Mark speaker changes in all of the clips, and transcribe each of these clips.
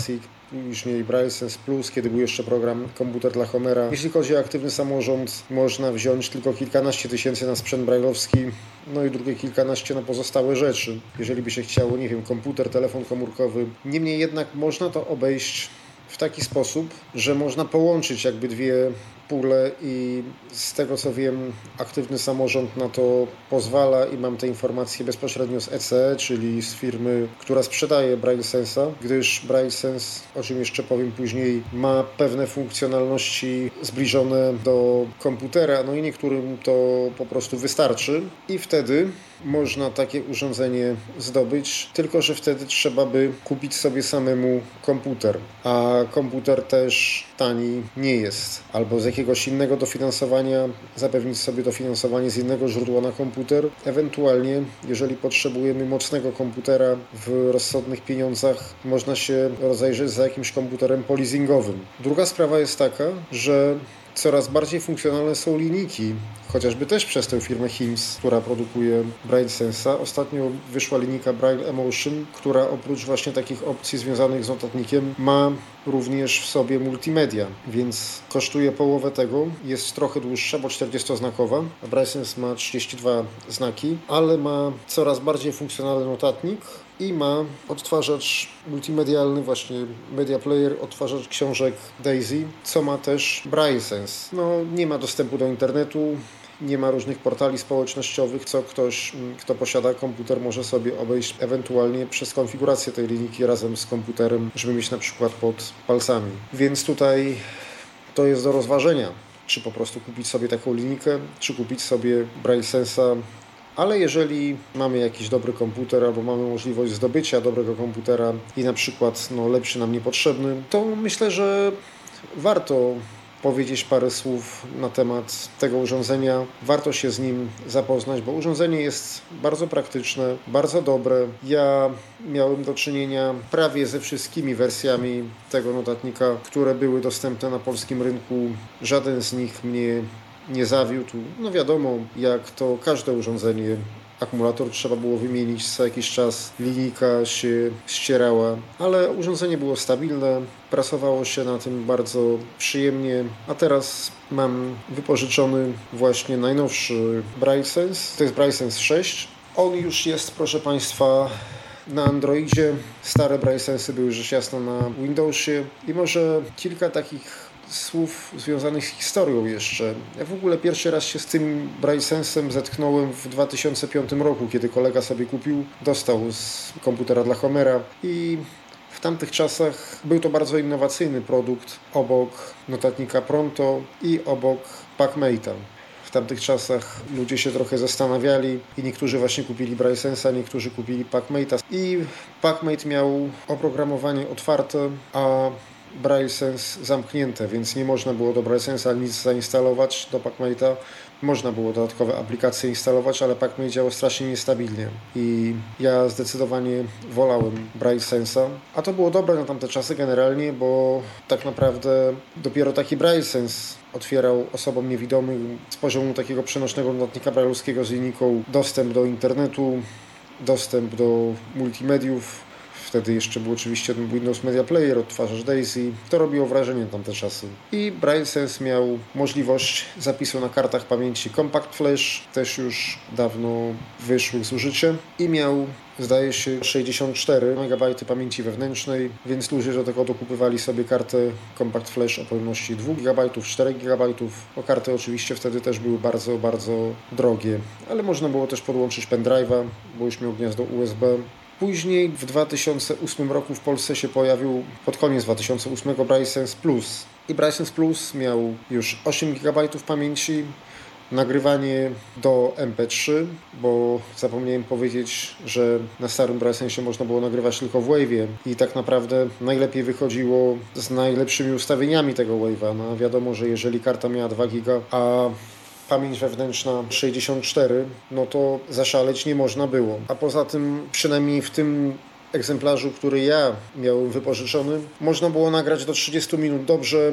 Speaker 1: Classic, później BrailleSense Plus, kiedy był jeszcze program komputer dla Homera. Jeśli chodzi o aktywny samorząd, można wziąć tylko kilkanaście tysięcy na sprzęt brajlowski, no i drugie kilkanaście na pozostałe rzeczy. Jeżeli by się chciało, nie wiem, komputer, telefon komórkowy. Niemniej jednak można to obejść w taki sposób, że można połączyć jakby dwie pule i z tego co wiem, aktywny samorząd na to pozwala i mam te informacje bezpośrednio z ECE, czyli z firmy, która sprzedaje BrailleSense'a, gdyż BrailleSense, o czym jeszcze powiem później, ma pewne funkcjonalności zbliżone do komputera, no i niektórym to po prostu wystarczy i wtedy można takie urządzenie zdobyć, tylko że wtedy trzeba by kupić sobie samemu komputer, a komputer też tani nie jest. Albo z jakiegoś innego dofinansowania zapewnić sobie dofinansowanie z innego źródła na komputer. Ewentualnie, jeżeli potrzebujemy mocnego komputera w rozsądnych pieniądzach, można się rozejrzeć za jakimś komputerem poleasingowym. Druga sprawa jest taka, że coraz bardziej funkcjonalne są linijki, chociażby też przez tę firmę HIMS, która produkuje BrailleSense'a. Ostatnio wyszła linijka Braille Emotion, która oprócz właśnie takich opcji związanych z notatnikiem ma również w sobie multimedia, więc kosztuje połowę tego, jest trochę dłuższa, bo 40-znakowa, a BrailleSense ma 32 znaki, ale ma coraz bardziej funkcjonalny notatnik i ma odtwarzacz multimedialny, właśnie Media Player, odtwarzacz książek Daisy, co ma też BrailleSense. No, nie ma dostępu do internetu, nie ma różnych portali społecznościowych, co ktoś, kto posiada komputer, może sobie obejść ewentualnie przez konfigurację tej linijki razem z komputerem, żeby mieć na przykład pod palcami. Więc tutaj to jest do rozważenia, czy po prostu kupić sobie taką linijkę, czy kupić sobie BrailleSense'a. Ale jeżeli mamy jakiś dobry komputer albo mamy możliwość zdobycia dobrego komputera i na przykład lepszy nam niepotrzebny, to myślę, że warto powiedzieć parę słów na temat tego urządzenia. Warto się z nim zapoznać, bo urządzenie jest bardzo praktyczne, bardzo dobre. Ja miałem do czynienia prawie ze wszystkimi wersjami tego notatnika, które były dostępne na polskim rynku. Żaden z nich mnie nie zawiódł. No wiadomo, jak to każde urządzenie, akumulator trzeba było wymienić co jakiś czas, linijka się ścierała, ale urządzenie było stabilne, pracowało się na tym bardzo przyjemnie, a teraz mam wypożyczony właśnie najnowszy BrailleSense, to jest BrailleSense 6. On już jest, proszę Państwa, na Androidzie, stare BrailleSense'y były rzecz jasna na Windowsie i może kilka takich słów związanych z historią jeszcze. Ja w ogóle pierwszy raz się z tym BrailleSense'em zetknąłem w 2005 roku, kiedy kolega sobie kupił, dostał z komputera dla Homera i w tamtych czasach był to bardzo innowacyjny produkt obok notatnika Pronto i obok PacMate'a. W tamtych czasach ludzie się trochę zastanawiali i niektórzy właśnie kupili BrailleSense'a, niektórzy kupili PacMate'a i PacMate miał oprogramowanie otwarte, a BrailleSense zamknięte, więc nie można było do BrailleSense'a nic zainstalować, do PacMate'a. Można było dodatkowe aplikacje instalować, ale PacMate działał strasznie niestabilnie i ja zdecydowanie wolałem BrailleSense'a. A to było dobre na tamte czasy generalnie, bo tak naprawdę dopiero taki BrailleSense otwierał osobom niewidomym z poziomu takiego przenośnego notatnika brailleowskiego z linijką dostęp do internetu, dostęp do multimediów. Wtedy jeszcze był oczywiście ten Windows Media Player, odtwarzacz Daisy. To robiło wrażenie na tamte czasy. I BrailleSense miał możliwość zapisu na kartach pamięci Compact Flash, też już dawno wyszłych z użycia. I miał, zdaje się, 64 MB pamięci wewnętrznej, więc ludzie do tego dokupywali sobie kartę Compact Flash o pojemności 2 GB, 4 GB. O karty oczywiście wtedy też były bardzo, bardzo drogie, ale można było też podłączyć pendrive'a, bo już miał gniazdo USB. Później w 2008 roku w Polsce się pojawił, pod koniec 2008, BrailleSense Plus. I BrailleSense Plus miał już 8 GB pamięci, nagrywanie do MP3, bo zapomniałem powiedzieć, że na starym BrailleSense'ie można było nagrywać tylko w Wave'ie i tak naprawdę najlepiej wychodziło z najlepszymi ustawieniami tego Wave'a. No wiadomo, że jeżeli karta miała 2 GB, a pamięć wewnętrzna 64, no to zaszaleć nie można było. A poza tym, przynajmniej w tym egzemplarzu, który ja miałem wypożyczony, można było nagrać do 30 minut dobrze,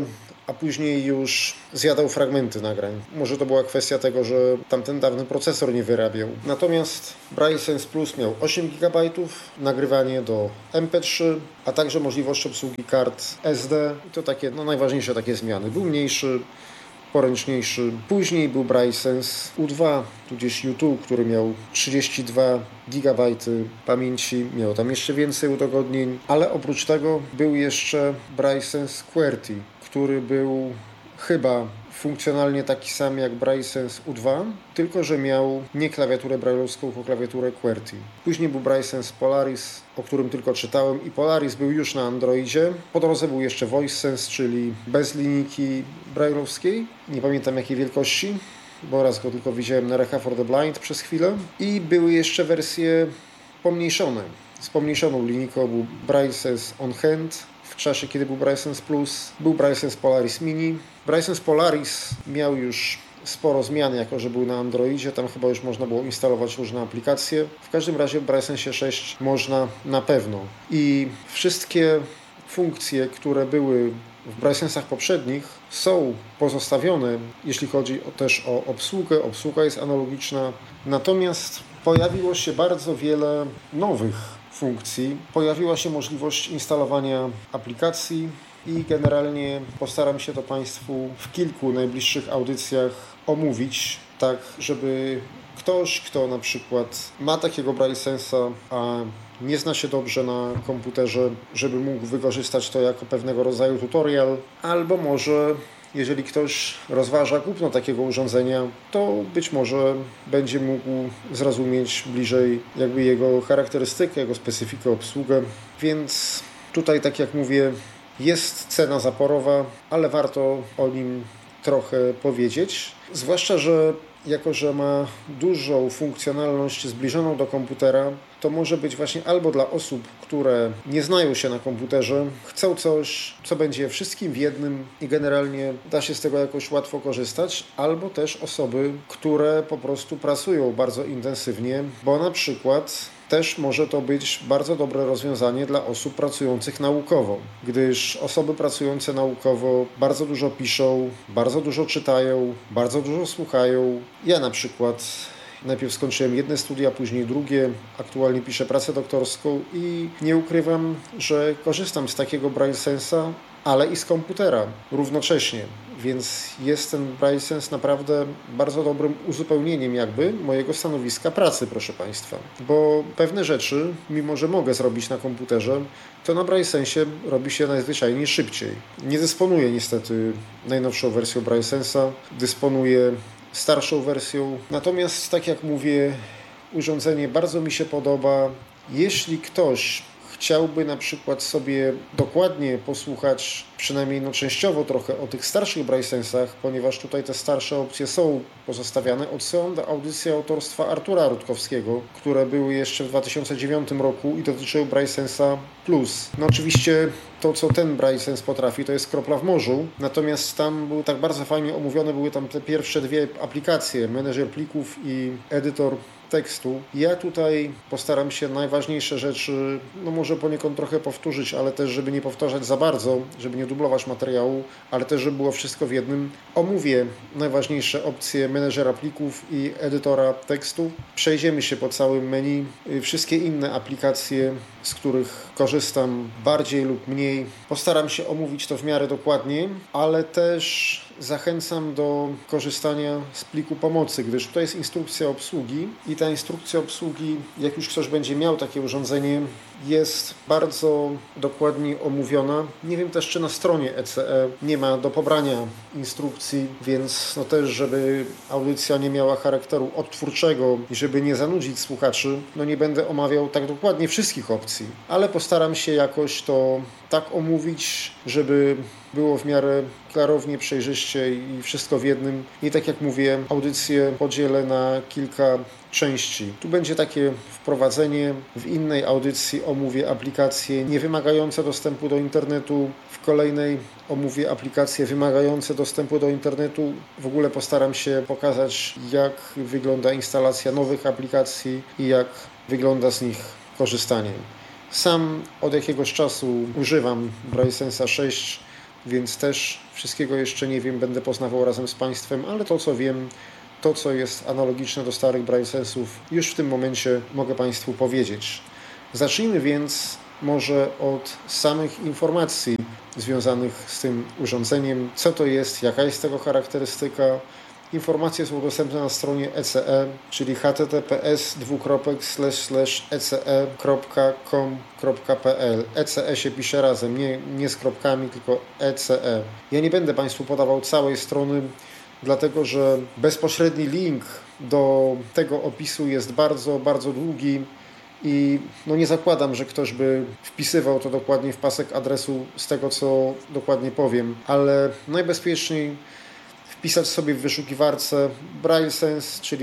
Speaker 1: a później już zjadał fragmenty nagrań. Może to była kwestia tego, że tamten dawny procesor nie wyrabiał. Natomiast BrailleSense Plus miał 8 GB, nagrywanie do MP3, a także możliwość obsługi kart SD. I to takie, najważniejsze takie zmiany. Był mniejszy, poręczniejszy. Później był BrailleSense U2, tudzież U2, który miał 32 GB pamięci, miał tam jeszcze więcej udogodnień, ale oprócz tego był jeszcze BrailleSense QWERTY, który był chyba funkcjonalnie taki sam jak BrailleSense U2, tylko że miał nie klawiaturę brailleowską, tylko klawiaturę QWERTY. Później był BrailleSense Polaris, o którym tylko czytałem, i Polaris był już na Androidzie. Po drodze był jeszcze VoiceSense, czyli bez linijki brailleowskiej. Nie pamiętam jakiej wielkości, bo raz go tylko widziałem na Recha for the Blind przez chwilę. I były jeszcze wersje pomniejszone. Z pomniejszoną linijką był BrailleSense On Hand. W czasie, kiedy był BrailleSense Plus, był BrailleSense Polaris Mini. BrailleSense Polaris miał już sporo zmian, jako że był na Androidzie. Tam chyba już można było instalować różne aplikacje. W każdym razie w BrailleSense 6 można na pewno. I wszystkie funkcje, które były w BrailleSensach poprzednich, są pozostawione, jeśli chodzi też o obsługę. Obsługa jest analogiczna. Natomiast pojawiło się bardzo wiele nowych funkcji. Pojawiła się możliwość instalowania aplikacji i generalnie postaram się to Państwu w kilku najbliższych audycjach omówić, tak żeby ktoś, kto na przykład ma takiego BrailleSensa, a nie zna się dobrze na komputerze, żeby mógł wykorzystać to jako pewnego rodzaju tutorial, albo może jeżeli ktoś rozważa kupno takiego urządzenia, to być może będzie mógł zrozumieć bliżej jakby jego charakterystykę, jego specyfikę, obsługę. Więc tutaj, tak jak mówię, jest cena zaporowa, ale warto o nim trochę powiedzieć. Zwłaszcza, że jako że ma dużą funkcjonalność zbliżoną do komputera, to może być właśnie albo dla osób, które nie znają się na komputerze, chcą coś, co będzie wszystkim w jednym i generalnie da się z tego jakoś łatwo korzystać, albo też osoby, które po prostu pracują bardzo intensywnie, bo na przykład też może to być bardzo dobre rozwiązanie dla osób pracujących naukowo, gdyż osoby pracujące naukowo bardzo dużo piszą, bardzo dużo czytają, bardzo dużo słuchają. Ja na przykład najpierw skończyłem jedne studia, później drugie. Aktualnie piszę pracę doktorską i nie ukrywam, że korzystam z takiego BrailleSensa, ale i z komputera równocześnie. Więc jest ten BrailleSense naprawdę bardzo dobrym uzupełnieniem jakby mojego stanowiska pracy, proszę Państwa. Bo pewne rzeczy, mimo że mogę zrobić na komputerze, to na BrailleSensie robi się najzwyczajniej szybciej. Nie dysponuję niestety najnowszą wersją BrailleSensa, dysponuję starszą wersją. Natomiast, tak jak mówię, urządzenie bardzo mi się podoba. Jeśli ktoś chciałby na przykład sobie dokładnie posłuchać, przynajmniej częściowo trochę o tych starszych BrailleSensach, ponieważ tutaj te starsze opcje są pozostawiane, odsyłam do audycji autorstwa Artura Rutkowskiego, które były jeszcze w 2009 roku i dotyczyły BrailleSensa Plus. Oczywiście to, co ten BrailleSense potrafi, to jest kropla w morzu, natomiast tam były tak bardzo fajnie omówione, były tam te pierwsze dwie aplikacje, menedżer plików i edytor tekstu. Ja tutaj postaram się najważniejsze rzeczy, może poniekąd trochę powtórzyć, ale też, żeby nie powtarzać za bardzo, żeby nie dublować materiału, ale też, żeby było wszystko w jednym. Omówię najważniejsze opcje menedżera plików i edytora tekstu. Przejdziemy się po całym menu. Wszystkie inne aplikacje, z których korzystam bardziej lub mniej, postaram się omówić to w miarę dokładnie, ale też zachęcam do korzystania z pliku pomocy, gdyż tutaj jest instrukcja obsługi i ta instrukcja obsługi, jak już ktoś będzie miał takie urządzenie, jest bardzo dokładnie omówiona. Nie wiem też, czy na stronie ECE nie ma do pobrania instrukcji, więc też, żeby audycja nie miała charakteru odtwórczego i żeby nie zanudzić słuchaczy, nie będę omawiał tak dokładnie wszystkich opcji, ale postaram się jakoś to tak omówić, żeby było w miarę klarownie, przejrzyście i wszystko w jednym. I tak jak mówię, audycję podzielę na kilka części. Tu będzie takie wprowadzenie, w innej audycji omówię aplikacje niewymagające dostępu do internetu, w kolejnej omówię aplikacje wymagające dostępu do internetu. W ogóle postaram się pokazać, jak wygląda instalacja nowych aplikacji i jak wygląda z nich korzystanie. Sam od jakiegoś czasu używam BrailleSensa 6, więc też wszystkiego jeszcze nie wiem, będę poznawał razem z Państwem, ale to co wiem, to co jest analogiczne do starych BrailleSense'ów, już w tym momencie mogę Państwu powiedzieć. Zacznijmy więc może od samych informacji związanych z tym urządzeniem, co to jest, jaka jest tego charakterystyka. Informacje są dostępne na stronie ECE, czyli https://ece.com.pl. ECE się pisze razem, nie z kropkami, tylko ECE. Ja nie będę Państwu podawał całej strony, dlatego że bezpośredni link do tego opisu jest bardzo, bardzo długi i nie zakładam, że ktoś by wpisywał to dokładnie w pasek adresu z tego, co dokładnie powiem, ale najbezpieczniej wpisać sobie w wyszukiwarce BrailleSense, czyli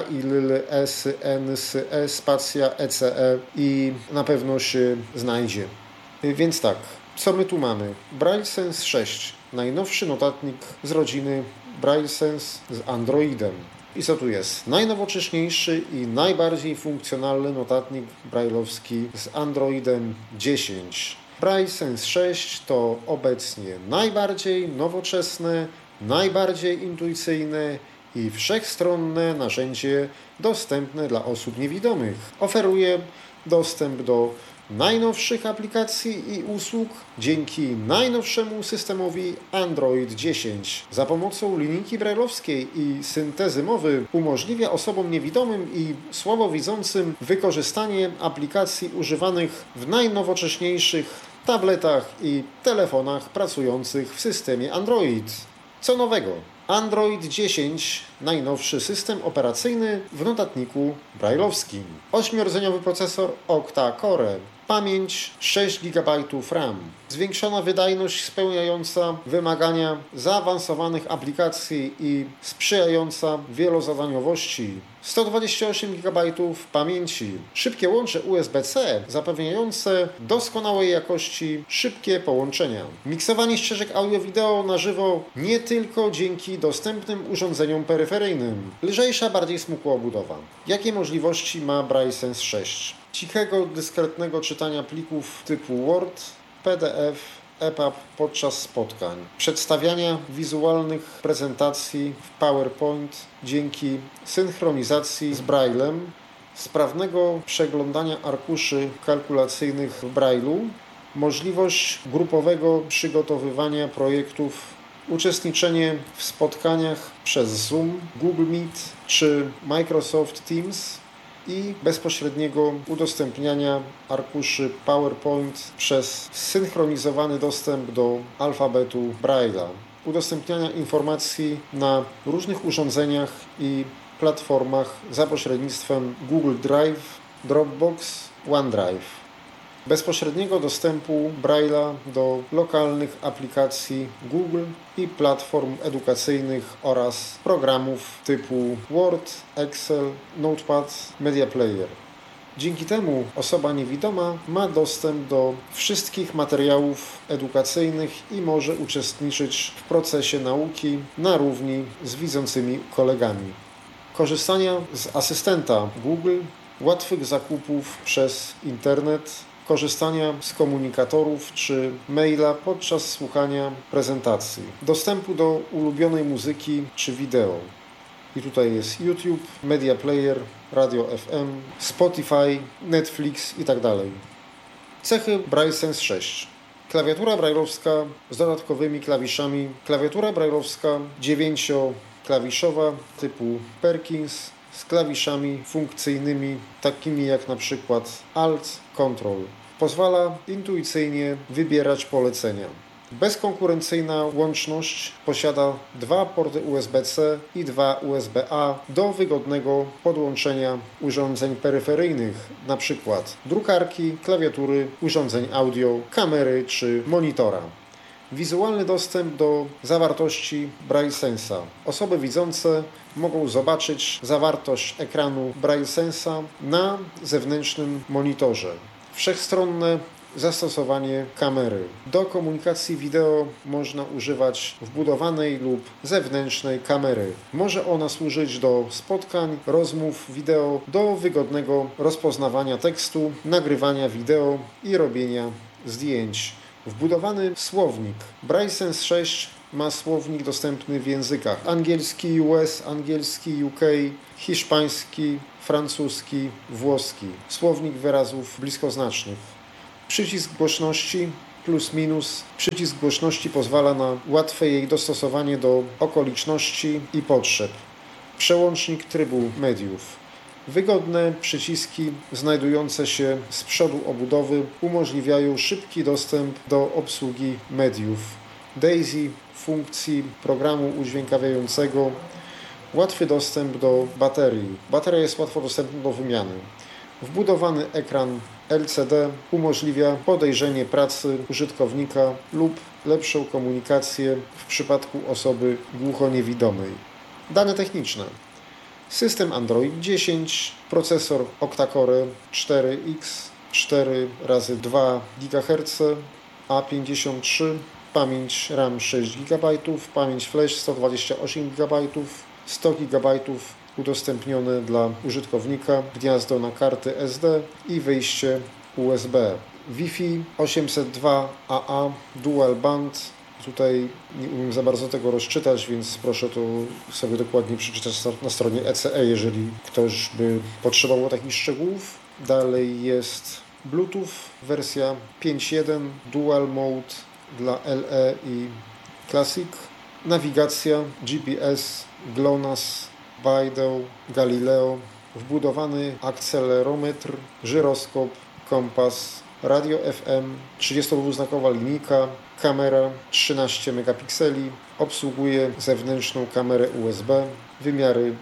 Speaker 1: BrailleSense spacja ECE i na pewno się znajdzie. Więc tak, co my tu mamy? BrailleSense 6, najnowszy notatnik z rodziny BrailleSense z Androidem. I co tu jest? Najnowocześniejszy i najbardziej funkcjonalny notatnik brailleowski z Androidem 10. BrailleSense 6 to obecnie najbardziej nowoczesne, najbardziej intuicyjne i wszechstronne narzędzie dostępne dla osób niewidomych. Oferuje dostęp do najnowszych aplikacji i usług dzięki najnowszemu systemowi Android 10. Za pomocą linijki brailleowskiej i syntezy mowy umożliwia osobom niewidomym i słabowidzącym wykorzystanie aplikacji używanych w najnowocześniejszych tabletach i telefonach pracujących w systemie Android. Co nowego? Android 10, najnowszy system operacyjny w notatniku brailleowskim. 8-rdzeniowy procesor octa-core, pamięć 6 GB RAM, zwiększona wydajność spełniająca wymagania zaawansowanych aplikacji i sprzyjająca wielozadaniowości, 128 GB pamięci, szybkie łącze USB-C zapewniające doskonałej jakości szybkie połączenia, miksowanie ścieżek audio-wideo na żywo nie tylko dzięki dostępnym urządzeniom peryferyjnym, lżejsza, bardziej smukła obudowa. Jakie możliwości ma BrailleSense 6? Cichego, dyskretnego czytania plików typu Word, PDF, EPUB podczas spotkań, przedstawiania wizualnych prezentacji w PowerPoint dzięki synchronizacji z Braillem, sprawnego przeglądania arkuszy kalkulacyjnych w Braille'u, możliwość grupowego przygotowywania projektów, uczestniczenie w spotkaniach przez Zoom, Google Meet czy Microsoft Teams i bezpośredniego udostępniania arkuszy PowerPoint przez zsynchronizowany dostęp do alfabetu Braille'a, udostępniania informacji na różnych urządzeniach i platformach za pośrednictwem Google Drive, Dropbox, OneDrive. Bezpośredniego dostępu Braille'a do lokalnych aplikacji Google i platform edukacyjnych oraz programów typu Word, Excel, Notepad, Media Player. Dzięki temu osoba niewidoma ma dostęp do wszystkich materiałów edukacyjnych i może uczestniczyć w procesie nauki na równi z widzącymi kolegami. Korzystania z asystenta Google, łatwych zakupów przez internet, korzystania z komunikatorów czy maila podczas słuchania prezentacji, dostępu do ulubionej muzyki czy wideo. I tutaj jest YouTube, Media Player, Radio FM, Spotify, Netflix itd. Cechy BrailleSense 6. Klawiatura brailleowska z dodatkowymi klawiszami. Klawiatura brailleowska 9-klawiszowa typu Perkins z klawiszami funkcyjnymi takimi jak na przykład Alt, Ctrl. Pozwala intuicyjnie wybierać polecenia. Bezkonkurencyjna łączność posiada 2 porty USB-C i 2 USB-A do wygodnego podłączenia urządzeń peryferyjnych, np. drukarki, klawiatury, urządzeń audio, kamery czy monitora. Wizualny dostęp do zawartości BrailleSense'a. Osoby widzące mogą zobaczyć zawartość ekranu BrailleSense'a na zewnętrznym monitorze. Wszechstronne zastosowanie kamery. Do komunikacji wideo można używać wbudowanej lub zewnętrznej kamery. Może ona służyć do spotkań, rozmów wideo, do wygodnego rozpoznawania tekstu, nagrywania wideo i robienia zdjęć. Wbudowany słownik. Braille Sense 6 ma słownik dostępny w językach angielski US, angielski UK, hiszpański, francuski, włoski. Słownik wyrazów bliskoznacznych. Przycisk głośności plus minus. Przycisk głośności pozwala na łatwe jej dostosowanie do okoliczności i potrzeb. Przełącznik trybu mediów. Wygodne przyciski znajdujące się z przodu obudowy umożliwiają szybki dostęp do obsługi mediów. DAISY funkcji programu udźwiękawiającego, łatwy dostęp do baterii. Bateria jest łatwo dostępna do wymiany. Wbudowany ekran LCD umożliwia podejrzenie pracy użytkownika lub lepszą komunikację w przypadku osoby głuchoniewidomej. Dane techniczne. System Android 10, procesor octa-core 4X, 4 razy 2 GHz, A53, pamięć RAM 6 GB, pamięć flash 128 GB, 100 GB udostępnione dla użytkownika, gniazdo na karty SD i wyjście USB. Wi-Fi 802AA Dual Band. Tutaj nie umiem za bardzo tego rozczytać, więc proszę to sobie dokładnie przeczytać na stronie ECE, jeżeli ktoś by potrzebował takich szczegółów. Dalej jest Bluetooth, wersja 5.1, Dual Mode dla LE i Classic. Nawigacja, GPS, GLONASS, BeiDou, Galileo, wbudowany akcelerometr, żyroskop, kompas, radio FM, 32-znakowa linijka, kamera 13 megapikseli, obsługuje zewnętrzną kamerę USB, wymiary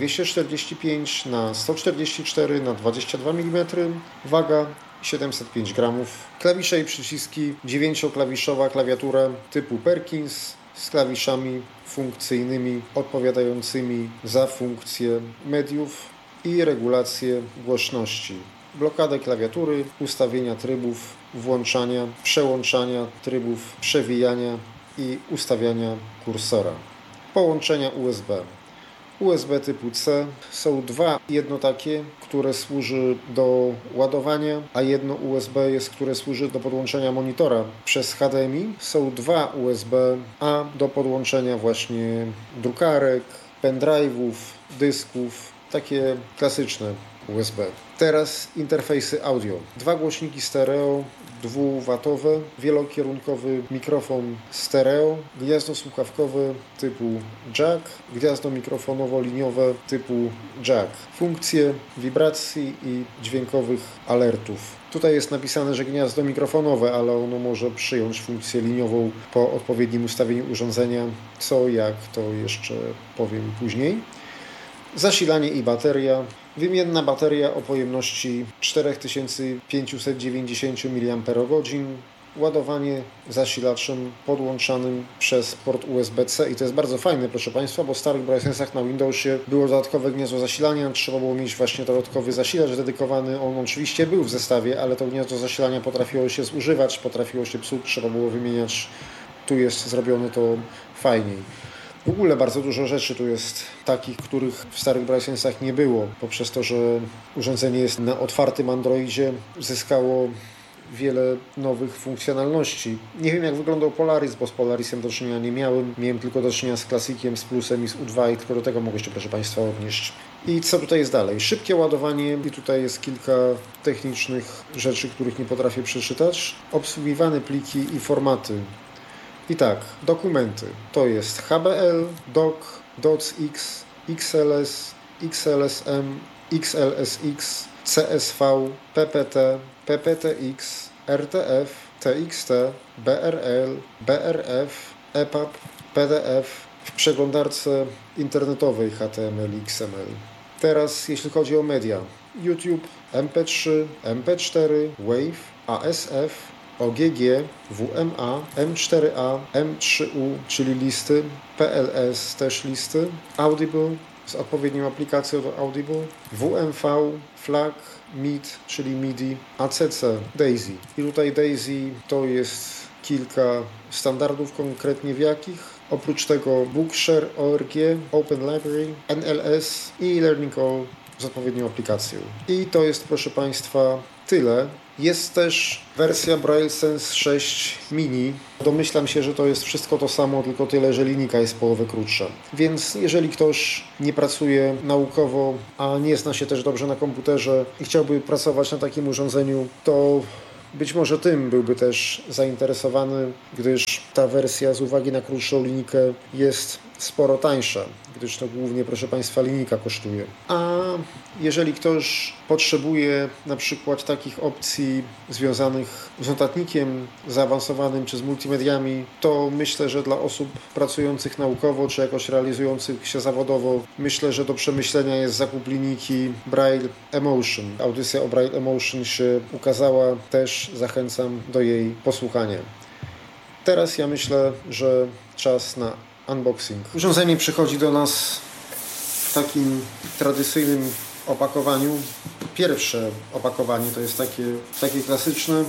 Speaker 1: 245 na 144 na 22 mm, waga 705 gramów, klawisze i przyciski, 9-klawiszowa klawiatura typu Perkins z klawiszami funkcyjnymi odpowiadającymi za funkcje mediów i regulację głośności. Blokadę klawiatury, ustawienia trybów, włączania, przełączania trybów, przewijania i ustawiania kursora. Połączenia USB. USB typu C są dwa, jedno takie, które służy do ładowania, a jedno USB jest, które służy do podłączenia monitora przez HDMI. Są dwa USB-A do podłączenia właśnie drukarek, pendrive'ów, dysków, takie klasyczne USB. Teraz interfejsy audio. Dwa głośniki stereo, 2-watowe, wielokierunkowy mikrofon stereo, gniazdo słuchawkowe typu jack, gniazdo mikrofonowo-liniowe typu jack. Funkcje wibracji i dźwiękowych alertów. Tutaj jest napisane, że gniazdo mikrofonowe, ale ono może przyjąć funkcję liniową po odpowiednim ustawieniu urządzenia. Co, jak, to jeszcze powiem później. Zasilanie i bateria. Wymienna bateria o pojemności 4590 mAh. Ładowanie zasilaczem podłączanym przez port USB-C i to jest bardzo fajne, proszę Państwa, bo w starych Braille Sense'ach na Windowsie było dodatkowe gniazdo zasilania, trzeba było mieć właśnie dodatkowy zasilacz dedykowany, on oczywiście był w zestawie, ale to gniazdo zasilania potrafiło się zużywać, potrafiło się psuć, trzeba było wymieniać, tu jest zrobione to fajniej. W ogóle bardzo dużo rzeczy tu jest takich, których w starych Braille Sense'ach nie było, poprzez to, że urządzenie jest na otwartym Androidzie, zyskało wiele nowych funkcjonalności. Nie wiem, jak wyglądał Polaris, bo z Polarisem do czynienia nie miałem. Miałem tylko do czynienia z Classiciem, z Plusem i z U2 i tylko do tego mogę się, proszę Państwa, odnieść. I co tutaj jest dalej? Szybkie ładowanie i tutaj jest kilka technicznych rzeczy, których nie potrafię przeczytać. Obsługiwane pliki i formaty. I tak, dokumenty. To jest HBL, DOC, DOCX, XLS, XLSM, XLSX, CSV, PPT, PPTX, RTF, TXT, BRL, BRF, EPUB, PDF w przeglądarce internetowej HTML i XML. Teraz jeśli chodzi o media. YouTube, MP3, MP4, WAV, ASF, OGG, WMA, M4A, M3U, czyli listy, PLS też listy, Audible z odpowiednią aplikacją do Audible, WMV, FLAC, MID, czyli MIDI, ACC, DAISY. I tutaj DAISY to jest kilka standardów, konkretnie w jakich. Oprócz tego Bookshare.org, Open Library, NLS i Learning All z odpowiednią aplikacją. I to jest, proszę Państwa, tyle. Jest też wersja Braille Sense 6 Mini. Domyślam się, że to jest wszystko to samo, tylko tyle, że linijka jest połowę krótsza. Więc jeżeli ktoś nie pracuje naukowo, a nie zna się też dobrze na komputerze i chciałby pracować na takim urządzeniu, to być może tym byłby też zainteresowany, gdyż ta wersja z uwagi na krótszą linijkę jest sporo tańsza, gdyż to głównie, proszę Państwa, linijka kosztuje. A jeżeli ktoś potrzebuje na przykład takich opcji związanych z notatnikiem zaawansowanym czy z multimediami, to myślę, że dla osób pracujących naukowo czy jakoś realizujących się zawodowo, myślę, że do przemyślenia jest zakup linijki Braille Emotion. Audycja o Braille Emotion się ukazała, też zachęcam do jej posłuchania. Teraz ja myślę, że czas na unboxing. Urządzenie przychodzi do nas w takim tradycyjnym opakowaniu. Pierwsze opakowanie to jest takie klasyczne.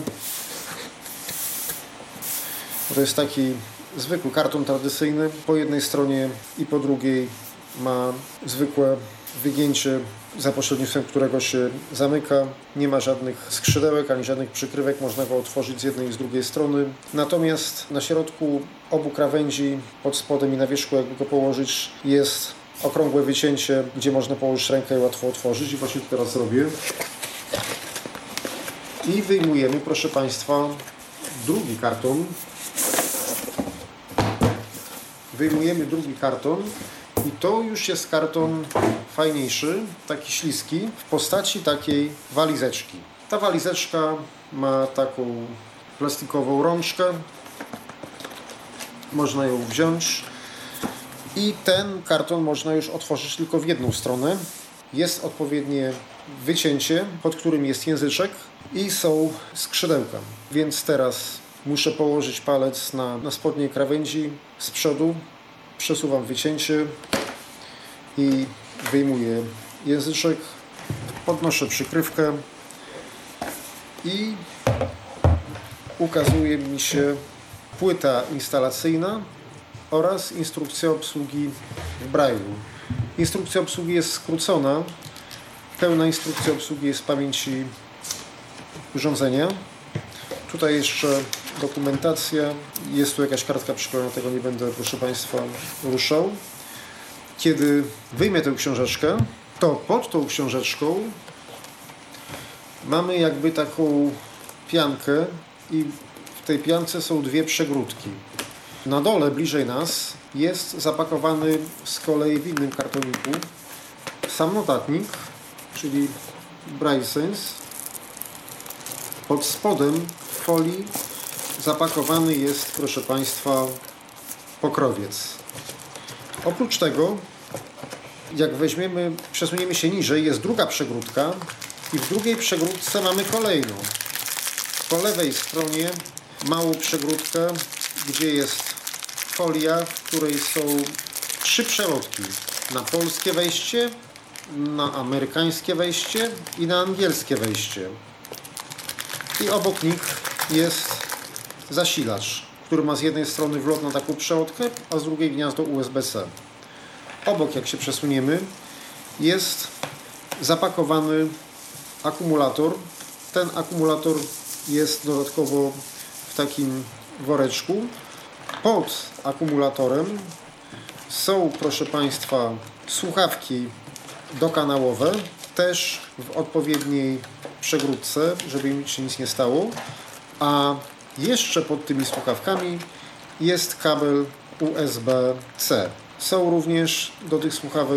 Speaker 1: To jest taki zwykły karton tradycyjny. Po jednej stronie i po drugiej ma zwykłe wygięcie, za pośrednictwem którego się zamyka. Nie ma żadnych skrzydełek ani żadnych przykrywek, można go otworzyć z jednej i z drugiej strony. Natomiast na środku obu krawędzi, pod spodem i na wierzchu, jakby go położyć, jest okrągłe wycięcie, gdzie można położyć rękę i łatwo otworzyć. I właśnie to teraz zrobię. I wyjmujemy, proszę Państwa, drugi karton. Wyjmujemy drugi karton. I to już jest karton fajniejszy, taki śliski, w postaci takiej walizeczki. Ta walizeczka ma taką plastikową rączkę. Można ją wziąć. I ten karton można już otworzyć tylko w jedną stronę. Jest odpowiednie wycięcie, pod którym jest języczek i są skrzydełka. Więc teraz muszę położyć palec na spodniej krawędzi z przodu. Przesuwam wycięcie i wyjmuję języczek, podnoszę przykrywkę i ukazuje mi się płyta instalacyjna oraz instrukcja obsługi w Braille'u. Instrukcja obsługi jest skrócona, pełna instrukcja obsługi jest w pamięci urządzenia. Tutaj jeszcze dokumentacja, jest tu jakaś kartka przyklejona, tego nie będę, proszę Państwa, ruszał. Kiedy wyjmę tę książeczkę, to pod tą książeczką mamy jakby taką piankę i w tej piance są dwie przegródki. Na dole, bliżej nas, jest zapakowany z kolei w innym kartoniku sam notatnik, czyli Braille Sense. Pod spodem w folii zapakowany jest, proszę Państwa, pokrowiec. Oprócz tego, jak przesuniemy się niżej, jest druga przegródka i w drugiej przegródce mamy kolejną. Po lewej stronie małą przegródkę, gdzie jest folia, w której są 3 przelotki. Na polskie wejście, na amerykańskie wejście i na angielskie wejście. I obok nich jest zasilacz, który ma z jednej strony wlot na taką przelotkę, a z drugiej gniazdo USB-C. Obok, jak się przesuniemy, jest zapakowany akumulator. Ten akumulator jest dodatkowo w takim woreczku. Pod akumulatorem są, proszę Państwa, słuchawki dokanałowe, też w odpowiedniej przegródce, żeby im się nic nie stało. A jeszcze pod tymi słuchawkami jest kabel USB-C. Są również do tych słuchawek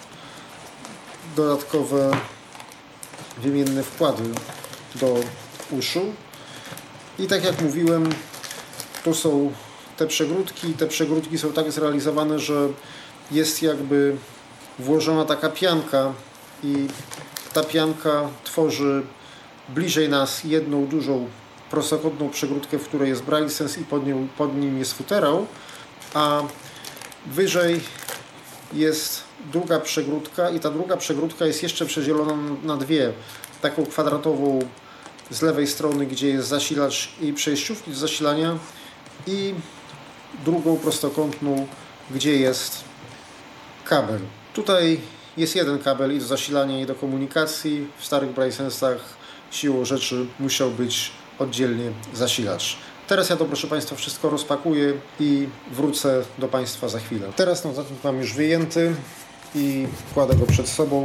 Speaker 1: dodatkowe wymienne wkłady do uszu. I tak jak mówiłem, tu są te przegródki. Te przegródki są tak zrealizowane, że jest jakby włożona taka pianka i ta pianka tworzy bliżej nas jedną dużą prostokątną przegródkę, w której jest Braille Sense i pod nim jest futerał, a wyżej jest druga przegródka i ta druga przegródka jest jeszcze przedzielona na dwie. Taką kwadratową z lewej strony, gdzie jest zasilacz i przejściówki do zasilania, i drugą prostokątną, gdzie jest kabel. Tutaj jest jeden kabel i do zasilania, i do komunikacji. W starych Braille Sensach siłą rzeczy musiał być oddzielnie zasilacz. Teraz ja to, proszę Państwa, wszystko rozpakuję i wrócę do Państwa za chwilę. Teraz notatnik mam już wyjęty i kładę go przed sobą.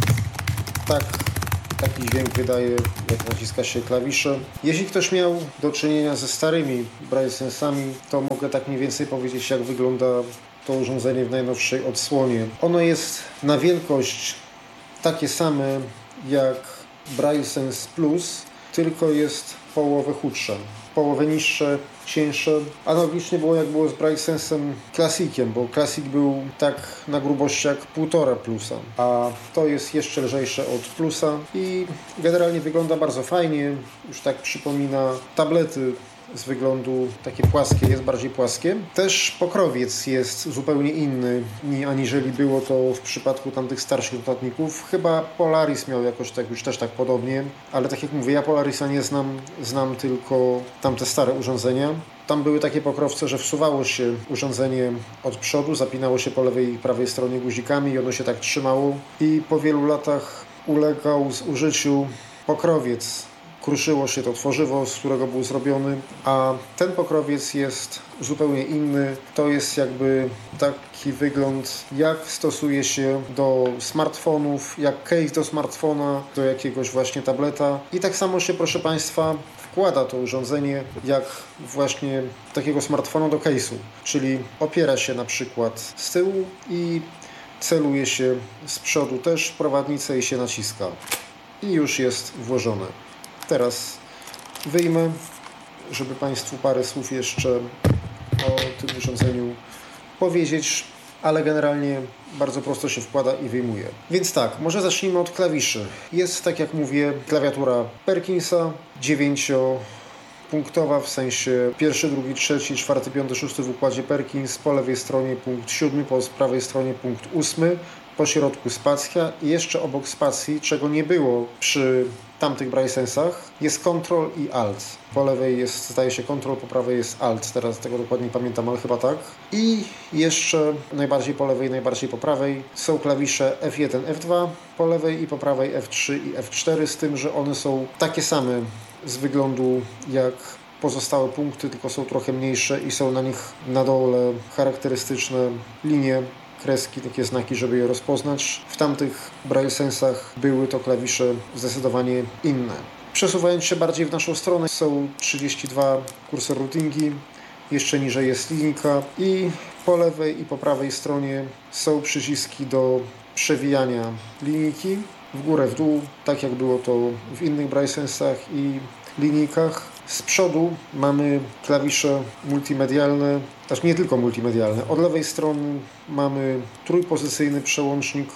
Speaker 1: Taki dźwięk wydaje, jak naciska się klawisze. Jeśli ktoś miał do czynienia ze starymi BrailleSense'ami, to mogę tak mniej więcej powiedzieć, jak wygląda to urządzenie w najnowszej odsłonie. Ono jest na wielkość takie same jak BrailleSense Plus, tylko jest połowę chudsze, połowę niższe, cieńsze. Analogicznie było jak było z BrailleSense'em Classiciem, bo Classic był tak na grubość jak 1,5 Plusa, a to jest jeszcze lżejsze od Plusa i generalnie wygląda bardzo fajnie, już tak przypomina tablety z wyglądu takie płaskie, jest bardziej płaskie. Też pokrowiec jest zupełnie inny aniżeli było to w przypadku tamtych starszych notatników. Chyba Polaris miał jakoś tak już też tak podobnie, ale tak jak mówię, ja Polarisa nie znam tylko tamte stare urządzenia. Tam były takie pokrowce, że wsuwało się urządzenie od przodu, zapinało się po lewej i prawej stronie guzikami i ono się tak trzymało i po wielu latach ulegał zużyciu pokrowiec. Kruszyło się to tworzywo, z którego był zrobiony, a ten pokrowiec jest zupełnie inny. To jest jakby taki wygląd, jak stosuje się do smartfonów, jak case do smartfona, do jakiegoś właśnie tableta. I tak samo się, proszę Państwa, wkłada to urządzenie jak właśnie takiego smartfona do case'u, czyli opiera się na przykład z tyłu i celuje się z przodu też w prowadnicę i się naciska. I już jest włożone. Teraz wyjmę, żeby Państwu parę słów jeszcze o tym urządzeniu powiedzieć, ale generalnie bardzo prosto się wkłada i wyjmuje. Więc tak, może zacznijmy od klawiszy. Jest, tak jak mówię, klawiatura Perkinsa, 9-punktowa, w sensie 1, 2, 3, 4, 5, 6 w układzie Perkins, po lewej stronie punkt 7, po prawej stronie punkt 8, po środku spacja i jeszcze obok spacji, czego nie było przy tamtych BrailleSense'ach, jest Ctrl i Alt. Po lewej jest, zdaje się, Ctrl, po prawej jest Alt. Teraz tego dokładnie nie pamiętam, ale chyba tak. I jeszcze najbardziej po lewej, najbardziej po prawej są klawisze F1, F2 po lewej i po prawej F3 i F4, z tym, że one są takie same z wyglądu jak pozostałe punkty, tylko są trochę mniejsze i są na nich na dole charakterystyczne linie, kreski, takie znaki, żeby je rozpoznać. W tamtych BrailleSense'ach były to klawisze zdecydowanie inne. Przesuwając się bardziej w naszą stronę są 32 kursor routingi, jeszcze niżej jest linijka i po lewej i po prawej stronie są przyciski do przewijania linijki w górę, w dół, tak jak było to w innych BrailleSense'ach i linijkach. Z przodu mamy klawisze multimedialne, znaczy nie tylko multimedialne. Od lewej strony mamy trójpozycyjny przełącznik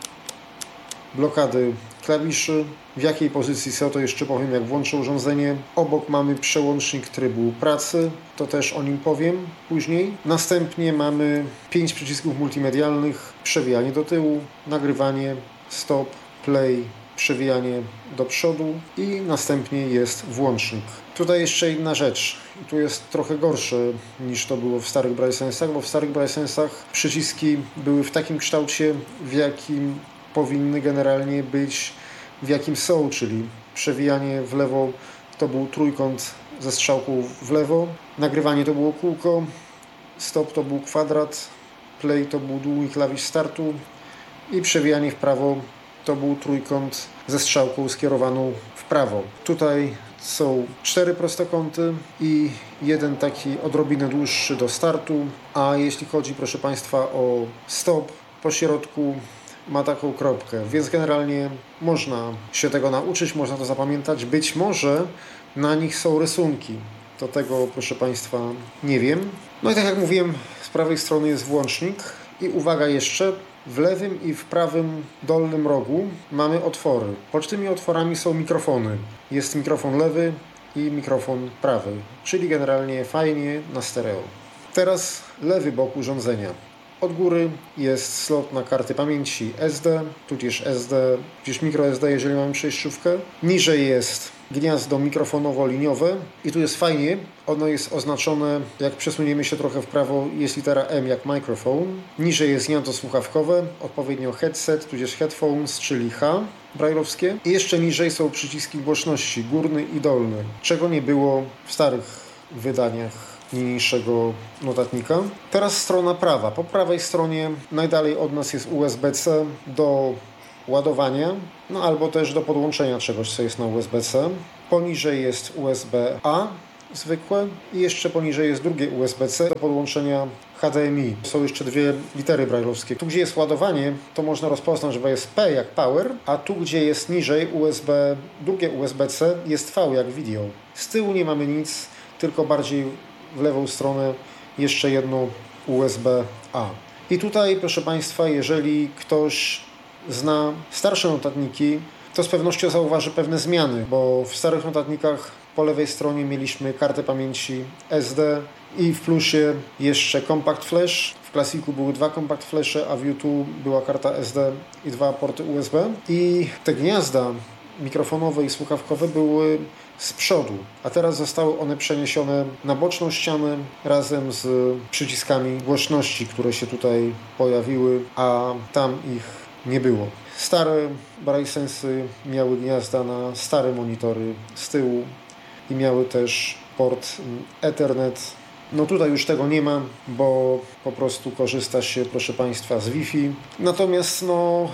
Speaker 1: blokady klawiszy. W jakiej pozycji są, to jeszcze powiem, jak włączę urządzenie. Obok mamy przełącznik trybu pracy, to też o nim powiem później. Następnie mamy 5 przycisków multimedialnych, przewijanie do tyłu, nagrywanie, stop, play, przewijanie do przodu i następnie jest włącznik. Tutaj jeszcze inna rzecz. I tu jest trochę gorsze niż to było w starych BrailleSense'ach, bo w starych BrailleSense'ach przyciski były w takim kształcie, w jakim powinny generalnie być, w jakim są, czyli przewijanie w lewo to był trójkąt ze strzałką w lewo, nagrywanie to było kółko, stop to był kwadrat, play to był długi klawisz startu i przewijanie w prawo to był trójkąt ze strzałką skierowaną w prawo. Tutaj są 4 prostokąty i jeden taki odrobinę dłuższy do startu, a jeśli chodzi, proszę Państwa, o stop, po środku ma taką kropkę, więc generalnie można się tego nauczyć, można to zapamiętać. Być może na nich są rysunki. Do tego, proszę Państwa, nie wiem. No i tak jak mówiłem, z prawej strony jest włącznik i uwaga jeszcze, w lewym i w prawym dolnym rogu mamy otwory. Pod tymi otworami są mikrofony. Jest mikrofon lewy i mikrofon prawy, czyli generalnie fajnie na stereo. Teraz lewy bok urządzenia. Od góry jest slot na karty pamięci SD, tudzież microSD, jeżeli mamy przejściówkę. Niżej jest gniazdo mikrofonowo-liniowe i tu jest fajnie, ono jest oznaczone, jak przesuniemy się trochę w prawo, jest litera M jak microphone, niżej jest gniazdo słuchawkowe, odpowiednio headset, tudzież headphones, czyli H brajlowskie i jeszcze niżej są przyciski głośności, górny i dolny, czego nie było w starych wydaniach niniejszego notatnika. Teraz strona prawa. Po prawej stronie najdalej od nas jest USB-C do ładowania, no albo też do podłączenia czegoś, co jest na USB-C. Poniżej jest USB-A zwykłe i jeszcze poniżej jest drugie USB-C do podłączenia HDMI. Są jeszcze dwie litery brajlowskie. Tu, gdzie jest ładowanie, to można rozpoznać, że jest P jak power, a tu, gdzie jest niżej drugie USB-C, jest V jak video. Z tyłu nie mamy nic, tylko bardziej w lewą stronę jeszcze jedno USB-A. I tutaj, proszę Państwa, jeżeli ktoś zna starsze notatniki, to z pewnością zauważy pewne zmiany, bo w starych notatnikach po lewej stronie mieliśmy kartę pamięci SD i w plusie jeszcze Compact Flash. W Classicu były dwa Compact Flashe, a w U2 była karta SD i dwa porty USB. I te gniazda mikrofonowe i słuchawkowe były z przodu, a teraz zostały one przeniesione na boczną ścianę razem z przyciskami głośności, które się tutaj pojawiły, a tam ich nie było. Stare BrailleSensy miały gniazda na stare monitory z tyłu i miały też port Ethernet. No tutaj już tego nie ma, bo po prostu korzysta się, proszę Państwa, z Wi-Fi. Natomiast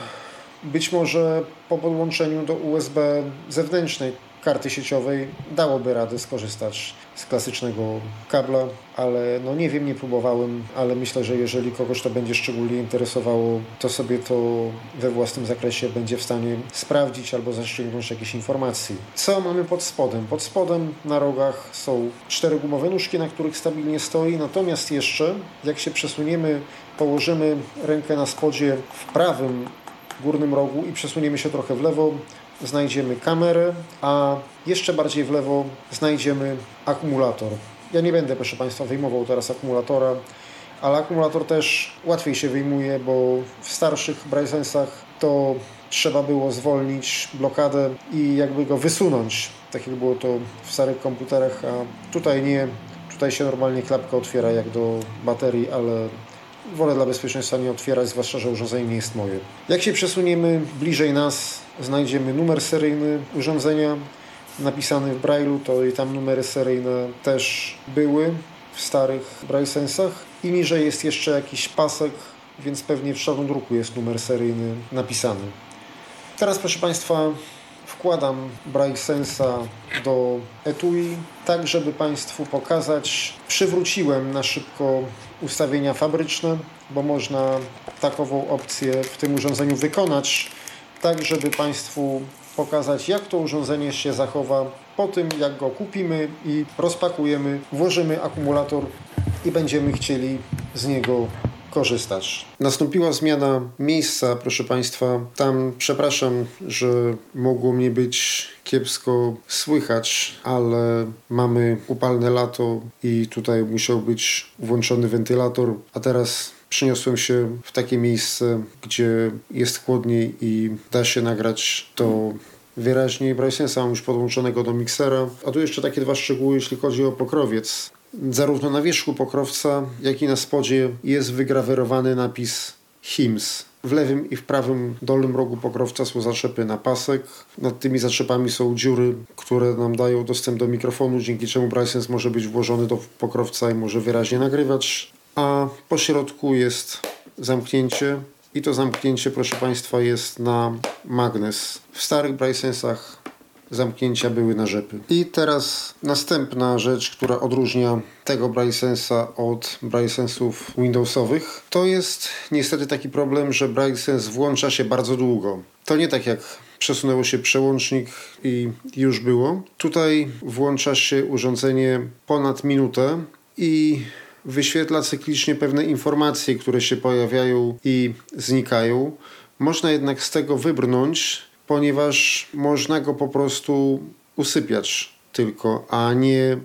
Speaker 1: być może po podłączeniu do USB zewnętrznej karty sieciowej dałoby radę skorzystać z klasycznego kabla, ale nie wiem, nie próbowałem, ale myślę, że jeżeli kogoś to będzie szczególnie interesowało, to sobie to we własnym zakresie będzie w stanie sprawdzić albo zaściągnąć jakieś informacje. Co mamy pod spodem? Pod spodem na rogach są 4 gumowe nóżki, na których stabilnie stoi, natomiast jeszcze jak się przesuniemy, położymy rękę na spodzie w prawym górnym rogu i przesuniemy się trochę w lewo, znajdziemy kamerę, a jeszcze bardziej w lewo znajdziemy akumulator. Ja nie będę, proszę Państwa, wyjmował teraz akumulatora, ale akumulator też łatwiej się wyjmuje, bo w starszych BrailleSensach to trzeba było zwolnić blokadę i jakby go wysunąć, tak jak było to w starych komputerach, a tutaj nie. Tutaj się normalnie klapka otwiera jak do baterii, ale wolę dla bezpieczeństwa nie otwierać, zwłaszcza, że urządzenie nie jest moje. Jak się przesuniemy bliżej nas, znajdziemy numer seryjny urządzenia napisany w Braille'u, to i tam numery seryjne też były w starych BrailleSensach. I niżej jest jeszcze jakiś pasek, więc pewnie w czarnodruku jest numer seryjny napisany. Teraz, proszę Państwa, wkładam BrailleSensa do etui, tak żeby Państwu pokazać. Przywróciłem na szybko ustawienia fabryczne, bo można takową opcję w tym urządzeniu wykonać, tak żeby Państwu pokazać, jak to urządzenie się zachowa po tym, jak go kupimy i rozpakujemy, włożymy akumulator i będziemy chcieli z niego korzystać. Nastąpiła zmiana miejsca, proszę Państwa. Tam przepraszam, że mogło mnie być kiepsko słychać, ale mamy upalne lato i tutaj musiał być włączony wentylator, a teraz przeniosłem się w takie miejsce, gdzie jest chłodniej i da się nagrać to wyraźniej. BrailleSensa mam już podłączonego do miksera. A tu jeszcze takie dwa szczegóły, jeśli chodzi o pokrowiec. Zarówno na wierzchu pokrowca, jak i na spodzie jest wygrawerowany napis HIMS. W lewym i w prawym dolnym rogu pokrowca są zaczepy na pasek. Nad tymi zaczepami są dziury, które nam dają dostęp do mikrofonu, dzięki czemu BrailleSense może być włożony do pokrowca i może wyraźnie nagrywać. A po środku jest zamknięcie i to zamknięcie, proszę Państwa, jest na magnes. W starych BrailleSensach zamknięcia były na rzepy. I teraz następna rzecz, która odróżnia tego BrailleSensa od BrailleSensów Windowsowych, to jest niestety taki problem, że BrailleSense włącza się bardzo długo. To nie tak jak przesunęło się przełącznik i już było. Tutaj włącza się urządzenie ponad minutę i wyświetla cyklicznie pewne informacje, które się pojawiają i znikają. Można jednak z tego wybrnąć, ponieważ można go po prostu usypiać tylko, a nie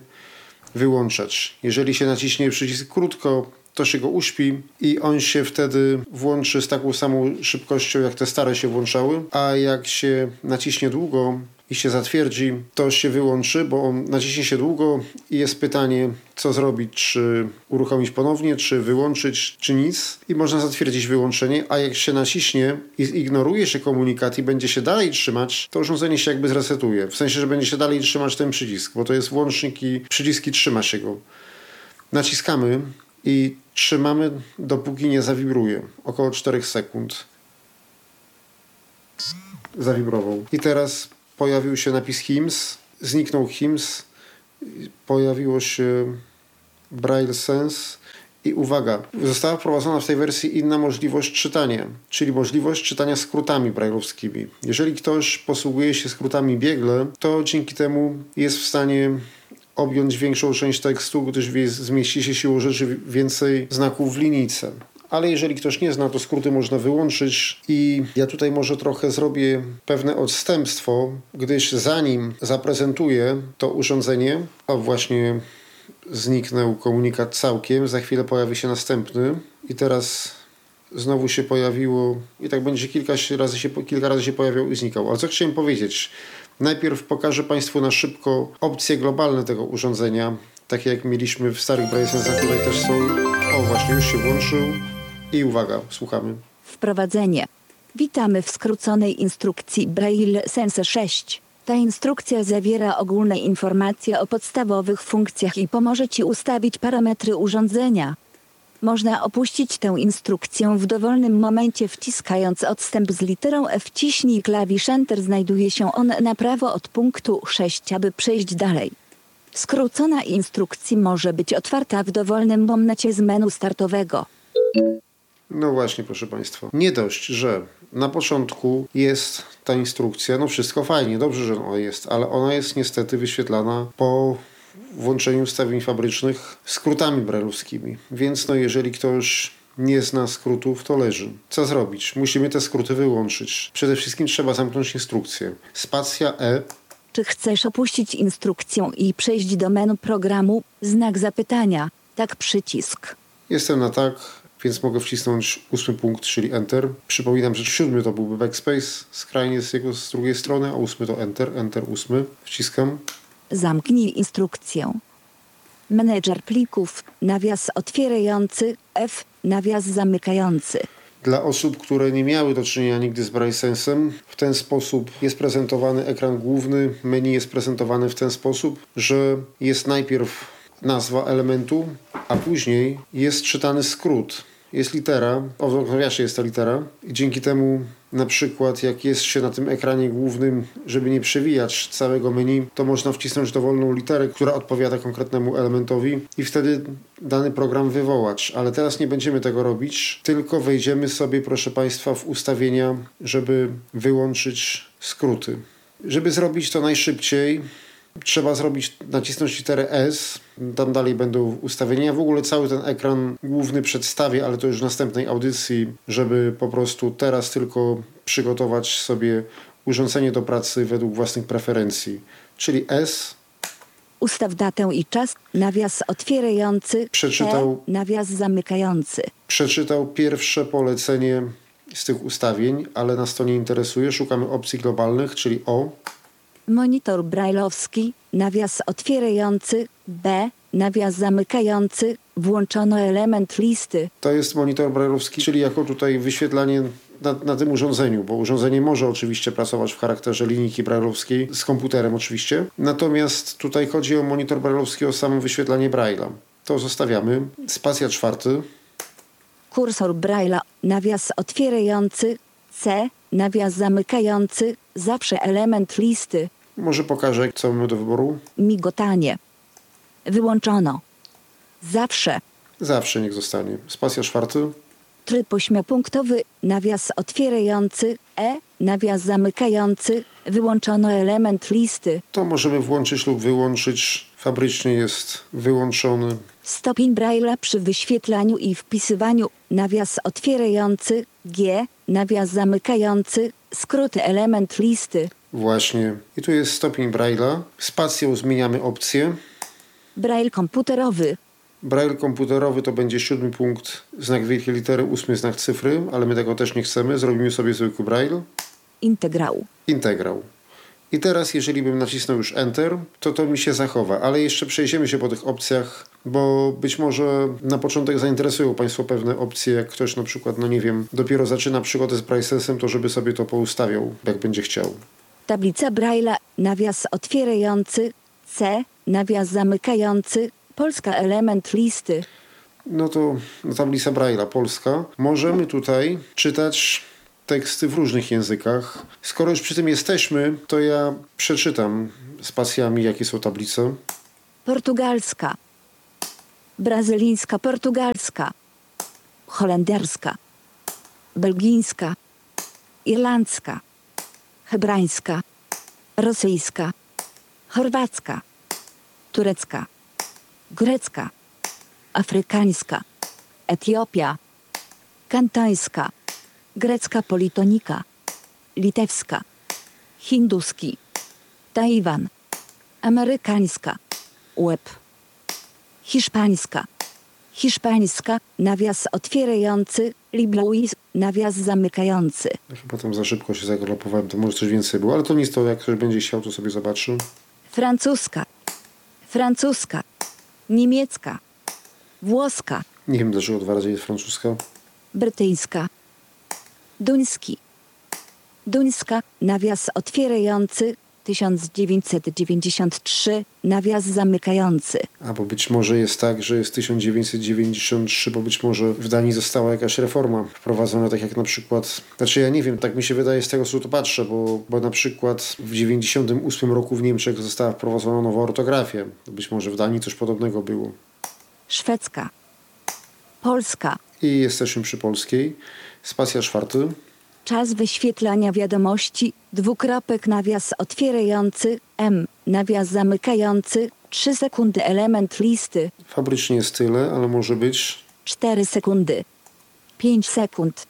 Speaker 1: wyłączać. Jeżeli się naciśnie przycisk krótko, to się go uśpi i on się wtedy włączy z taką samą szybkością, jak te stare się włączały, a jak się naciśnie długo i się zatwierdzi, to się wyłączy, bo on naciśnie się długo i jest pytanie, co zrobić, czy uruchomić ponownie, czy wyłączyć, czy nic. I można zatwierdzić wyłączenie, a jak się naciśnie i ignoruje się komunikat i będzie się dalej trzymać, to urządzenie się jakby zresetuje. W sensie, że będzie się dalej trzymać ten przycisk, bo to jest włącznik i przycisk i trzyma się go. Naciskamy i trzymamy, dopóki nie zawibruje. Około 4 sekund. Zawibrował. I teraz pojawił się napis HIMS, zniknął HIMS, pojawiło się Braille Sense i uwaga, została wprowadzona w tej wersji inna możliwość czytania, czyli możliwość czytania skrótami braille'owskimi. Jeżeli ktoś posługuje się skrótami biegle, to dzięki temu jest w stanie objąć większą część tekstu, gdyż zmieści się siłą rzeczy więcej znaków w linijce. Ale jeżeli ktoś nie zna, to skróty można wyłączyć i ja tutaj może trochę zrobię pewne odstępstwo, gdyż zanim zaprezentuję to urządzenie, a właśnie zniknął komunikat całkiem, za chwilę pojawi się następny i teraz znowu się pojawiło i tak będzie kilka razy się pojawiał i znikał. Ale co chciałem powiedzieć? Najpierw pokażę Państwu na szybko opcje globalne tego urządzenia, takie jak mieliśmy w starych Braille Sense'ach, tutaj też są. O, właśnie już się włączył. I uwaga, słuchamy.
Speaker 2: Wprowadzenie. Witamy w skróconej instrukcji Braille Sense 6. Ta instrukcja zawiera ogólne informacje o podstawowych funkcjach i pomoże Ci ustawić parametry urządzenia. Można opuścić tę instrukcję w dowolnym momencie wciskając odstęp z literą F. Wciśnij klawisz Enter. Znajduje się on na prawo od punktu 6, aby przejść dalej. Skrócona instrukcja może być otwarta w dowolnym momencie z menu startowego.
Speaker 1: No właśnie, proszę Państwa. Nie dość, że na początku jest ta instrukcja, no wszystko fajnie, dobrze, że ona jest, ale ona jest niestety wyświetlana po włączeniu ustawień fabrycznych skrótami braille'owskimi. Więc no jeżeli ktoś nie zna skrótów, to leży. Co zrobić? Musimy te skróty wyłączyć. Przede wszystkim trzeba zamknąć instrukcję. Spacja E.
Speaker 2: Czy chcesz opuścić instrukcję i przejść do menu programu? Znak zapytania. Tak, przycisk.
Speaker 1: Jestem na tak, więc mogę wcisnąć 8 punkt, czyli Enter. Przypominam, że 7 to byłby Backspace, skrajnie z drugiej strony, a 8 to Enter. Enter 8. Wciskam.
Speaker 2: Zamknij instrukcję. Menedżer plików, nawias otwierający, F, nawias zamykający.
Speaker 1: Dla osób, które nie miały do czynienia nigdy z Braille Sense'em, w ten sposób jest prezentowany ekran główny. Menu jest prezentowane w ten sposób, że jest najpierw nazwa elementu, a później jest czytany skrót. Jest litera, w nawiasie jest ta litera i dzięki temu na przykład jak jest się na tym ekranie głównym, żeby nie przewijać całego menu, to można wcisnąć dowolną literę, która odpowiada konkretnemu elementowi i wtedy dany program wywołać. Ale teraz nie będziemy tego robić, tylko wejdziemy sobie, proszę Państwa, w ustawienia, żeby wyłączyć skróty. Żeby zrobić to najszybciej, trzeba nacisnąć literę S, tam dalej będą ustawienia. W ogóle cały ten ekran główny przedstawię, ale to już w następnej audycji, żeby po prostu teraz tylko przygotować sobie urządzenie do pracy według własnych preferencji. Czyli S.
Speaker 2: Ustaw datę i czas, nawias otwierający,
Speaker 1: Przeczytał,
Speaker 2: nawias zamykający.
Speaker 1: Przeczytał pierwsze polecenie z tych ustawień, ale nas to nie interesuje. Szukamy opcji globalnych, czyli O.
Speaker 2: Monitor braille'owski, nawias otwierający, B, nawias zamykający, włączono element listy.
Speaker 1: To jest monitor braille'owski, czyli jako tutaj wyświetlanie na tym urządzeniu, bo urządzenie może oczywiście pracować w charakterze linijki braille'owskiej, z komputerem oczywiście. Natomiast tutaj chodzi o monitor braille'owski, o samo wyświetlanie braille'a. To zostawiamy. Spacja 4.
Speaker 2: Kursor braille'a, nawias otwierający, C, nawias zamykający, zawsze element listy.
Speaker 1: Może pokażę, co mamy do wyboru.
Speaker 2: Migotanie. Wyłączono. Zawsze.
Speaker 1: Zawsze niech zostanie. Spacja 4.
Speaker 2: Tryb 8-punktowy, nawias otwierający, E, nawias zamykający, wyłączono element listy.
Speaker 1: To możemy włączyć lub wyłączyć. Fabrycznie jest wyłączony.
Speaker 2: Stopień Braille'a przy wyświetlaniu i wpisywaniu, nawias otwierający, G, nawias zamykający, skróty element listy.
Speaker 1: Właśnie. I tu jest stopień Braille'a. Spacją zmieniamy opcję.
Speaker 2: Braille komputerowy.
Speaker 1: Braille komputerowy to będzie 7 punkt, znak wielkiej litery, 8 znak cyfry, ale my tego też nie chcemy. Zrobimy sobie zwykły Braille.
Speaker 2: Integrał.
Speaker 1: Integrał. I teraz, jeżeli bym nacisnął już Enter, to mi się zachowa. Ale jeszcze przejdziemy się po tych opcjach, bo być może na początek zainteresują Państwo pewne opcje, jak ktoś na przykład, no nie wiem, dopiero zaczyna przygodę z BrailleSense'em, to żeby sobie to poustawiał, jak będzie chciał.
Speaker 2: Tablica Braille'a, nawias otwierający, C, nawias zamykający, Polska element listy.
Speaker 1: No to tablica Braille'a polska. Możemy tutaj czytać teksty w różnych językach. Skoro już przy tym jesteśmy, to ja przeczytam spacjami, jakie są tablice.
Speaker 2: Portugalska, brazylijska, portugalska, holenderska, belgijska, irlandzka, hebrajska, rosyjska, chorwacka, turecka, grecka, afrykańska, Etiopia, kantońska, grecka politonika, litewska, hinduski, Tajwan, amerykańska, łeb, hiszpańska, hiszpańska, nawias otwierający, liblouis, nawias zamykający.
Speaker 1: Chyba tam za szybko się zagalopowałem, to może coś więcej było, ale to nic, to jak ktoś będzie chciał, to sobie zobaczy.
Speaker 2: Francuska, francuska, niemiecka, włoska,
Speaker 1: Nie wiem, dlaczego 2 razy jest francuska.
Speaker 2: brytyjska, duński, duńska, nawias otwierający, 1993, nawias zamykający.
Speaker 1: Bo być może jest tak, że jest 1993, bo być może w Danii została jakaś reforma wprowadzona, tak jak na przykład... Znaczy ja nie wiem, tak mi się wydaje z tego, co tu patrzę, bo na przykład w 98 roku w Niemczech została wprowadzona nowa ortografia. Być może w Danii coś podobnego było.
Speaker 2: Szwedzka, polska,
Speaker 1: I jesteśmy przy polskiej. Spacja 4.
Speaker 2: czas wyświetlania wiadomości, nawias otwierający, M, nawias zamykający, 3 sekundy element listy,
Speaker 1: Fabrycznie jest tyle, ale może być
Speaker 2: 4 sekundy, 5 sekund,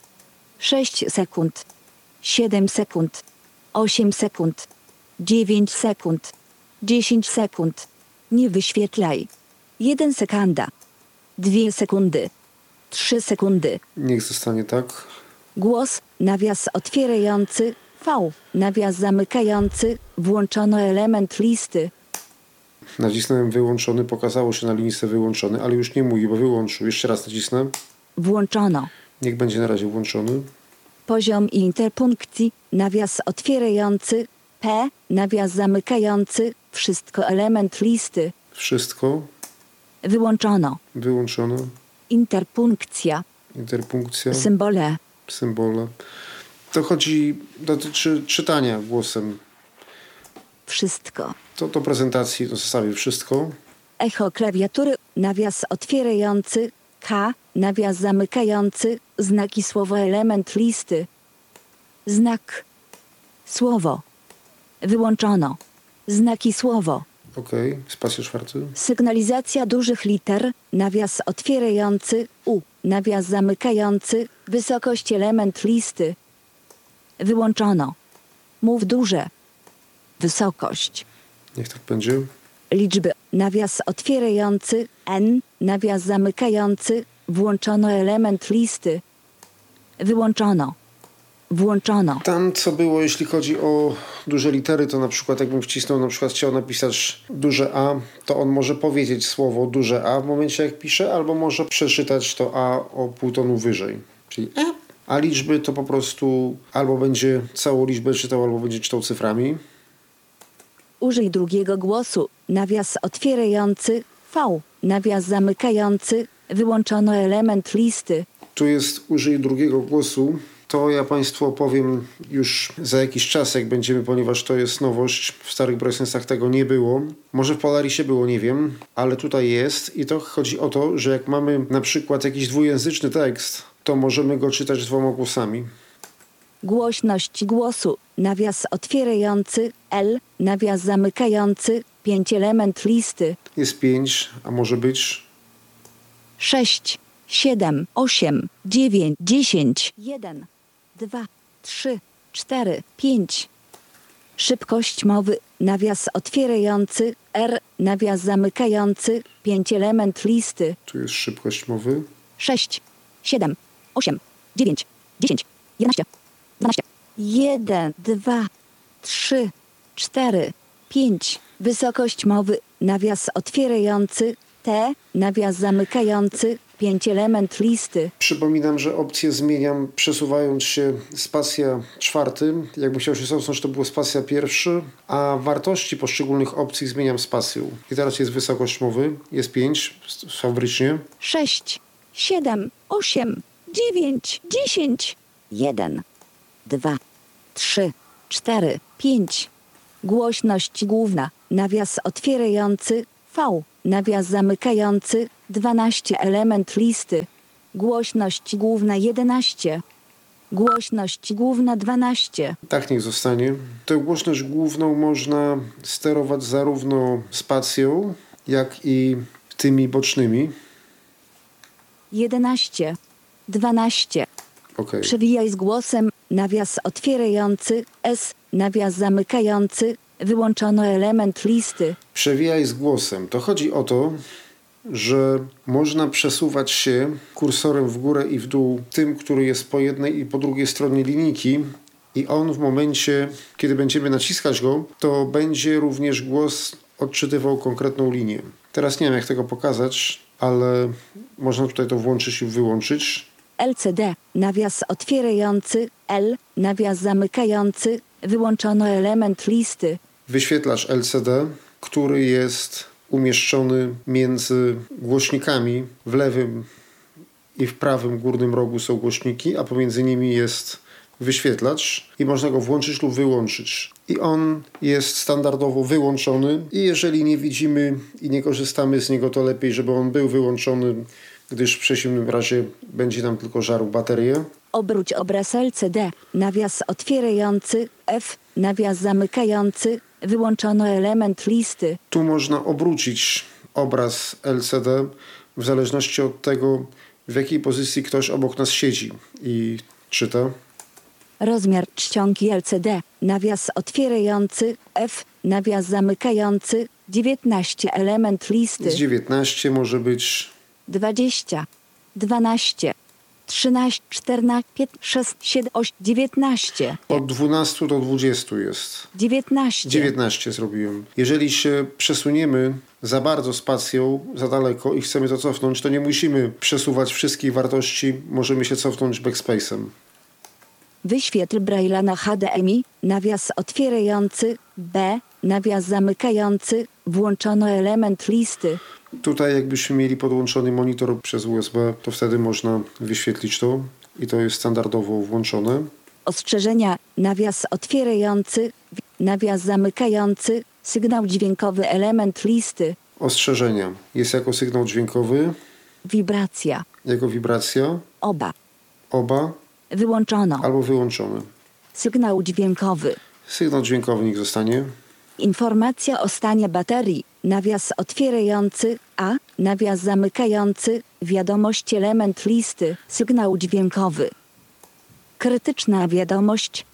Speaker 2: 6 sekund, 7 sekund, 8 sekund, 9 sekund, 10 sekund. Nie wyświetlaj. 1 sekunda, 2 sekundy, 3 sekundy.
Speaker 1: niech zostanie tak.
Speaker 2: Głos, nawias otwierający, V, nawias zamykający, włączono element listy.
Speaker 1: Nacisnąłem wyłączony, pokazało się na linijce wyłączony, ale już nie mówi, bo wyłączył. Jeszcze raz nacisnę.
Speaker 2: Włączono.
Speaker 1: Niech będzie na razie włączony.
Speaker 2: Poziom interpunkcji, nawias otwierający, P, nawias zamykający, wszystko element listy.
Speaker 1: Wszystko
Speaker 2: Wyłączono.
Speaker 1: wyłączono.
Speaker 2: Interpunkcja,
Speaker 1: Interpunkcja,
Speaker 2: symbole.
Speaker 1: symbole. To dotyczy czytania głosem.
Speaker 2: Wszystko.
Speaker 1: To do prezentacji to zostawię wszystko.
Speaker 2: Echo klawiatury, nawias otwierający, K, nawias zamykający, znaki słowo element listy. Znak. Słowo. Wyłączono. Znaki słowo.
Speaker 1: Okej, spacja 4.
Speaker 2: Sygnalizacja dużych liter, nawias otwierający, U, nawias zamykający, wysokość element listy. Wyłączono. Mów duże. Wysokość.
Speaker 1: Niech tak będzie.
Speaker 2: Liczby, nawias otwierający, N, nawias zamykający, włączono element listy. Wyłączono. Włączono.
Speaker 1: Tam co było, jeśli chodzi o duże litery, to na przykład jakbym wcisnął, na przykład chciał napisać duże A, to on może powiedzieć słowo duże A w momencie jak pisze, albo może przeczytać to A o pół tonu wyżej. Czyli A liczby to po prostu albo będzie całą liczbę czytał, albo będzie czytał cyframi.
Speaker 2: Użyj drugiego głosu, nawias otwierający, V, nawias zamykający, wyłączono element listy.
Speaker 1: Tu jest użyj drugiego głosu. To ja Państwu opowiem już za jakiś czas, jak będziemy, ponieważ to jest nowość. W starych BrailleSense'ach tego nie było. Może w Polarisie było, nie wiem, ale tutaj jest. I to chodzi o to, że jak mamy na przykład jakiś dwujęzyczny tekst, to możemy go czytać 2 głosami.
Speaker 2: Głośność głosu, nawias otwierający, L, nawias zamykający, 5 element listy.
Speaker 1: Jest 5, a może być
Speaker 2: 6, 7, 8, 9, 10, 1, 2, 3, 4, 5. Szybkość mowy, nawias otwierający, R, nawias zamykający, 5 element listy.
Speaker 1: tu jest szybkość mowy.
Speaker 2: 6, 7, 8, 9, 10, 11, 12. 1, 2, 3, 4, 5. Wysokość mowy, nawias otwierający, T, nawias zamykający, 5 element listy.
Speaker 1: Przypominam, że opcję zmieniam przesuwając się spacja 4. Jakbym chciał się cofnąć, to było spacja 1, a wartości poszczególnych opcji zmieniam spacją. I teraz jest wysokość mowy, jest 5 fabrycznie.
Speaker 2: 6, 7, 8, 9, 10, 1, 2, 3, 4, 5. Głośność główna, nawias otwierający, V, nawias zamykający, 12 element listy. Głośność główna 11. Głośność główna 12.
Speaker 1: Tak niech zostanie. Tę głośność główną można sterować zarówno spacją, jak i tymi bocznymi.
Speaker 2: 11. 12.
Speaker 1: Okay.
Speaker 2: Przewijaj z głosem, nawias otwierający, S, nawias zamykający, wyłączono element listy.
Speaker 1: Przewijaj z głosem. To chodzi o to, że można przesuwać się kursorem w górę i w dół tym, który jest po jednej i po drugiej stronie linijki i on w momencie, kiedy będziemy naciskać go, to będzie również głos odczytywał konkretną linię. Teraz nie wiem, jak tego pokazać, ale można tutaj to włączyć i wyłączyć.
Speaker 2: LCD, nawias otwierający, L, nawias zamykający, wyłączono element listy.
Speaker 1: Wyświetlacz LCD, który jest umieszczony między głośnikami. W lewym i w prawym górnym rogu są głośniki, a pomiędzy nimi jest wyświetlacz i można go włączyć lub wyłączyć. I on jest standardowo wyłączony i jeżeli nie widzimy i nie korzystamy z niego, to lepiej, żeby on był wyłączony, gdyż w przeciwnym razie będzie nam tylko żarł baterię.
Speaker 2: Obróć obraz LCD, nawias otwierający, F, nawias zamykający, wyłączono element listy.
Speaker 1: Tu można obrócić obraz LCD w zależności od tego, w jakiej pozycji ktoś obok nas siedzi i czyta.
Speaker 2: Rozmiar czcionki LCD, nawias otwierający, F, nawias zamykający, 19 element listy.
Speaker 1: Z 19 może być
Speaker 2: 20, 12, 13, 14, 15, 16, 7, 8, 19.
Speaker 1: od 12 do 20 jest.
Speaker 2: 19.
Speaker 1: 19 zrobiłem. Jeżeli się przesuniemy za bardzo spacją, za daleko i chcemy to cofnąć, to nie musimy przesuwać wszystkich wartości, możemy się cofnąć backspace'em.
Speaker 2: Wyświetl Braille'a na HDMI, nawias otwierający, B, nawias zamykający, włączono element listy.
Speaker 1: Tutaj jakbyśmy mieli podłączony monitor przez USB, to wtedy można wyświetlić to i to jest standardowo włączone.
Speaker 2: Ostrzeżenia, nawias otwierający, nawias zamykający, sygnał dźwiękowy element listy.
Speaker 1: Ostrzeżenia. Jest jako sygnał dźwiękowy,
Speaker 2: Wibracja.
Speaker 1: jako wibracja,
Speaker 2: Oba. Wyłączono.
Speaker 1: albo wyłączone.
Speaker 2: Sygnał dźwiękowy.
Speaker 1: Sygnał dźwiękowy niech zostanie.
Speaker 2: Informacja o stanie baterii. Nawias otwierający, A, nawias zamykający, wiadomość element listy, sygnał dźwiękowy. Krytyczna wiadomość.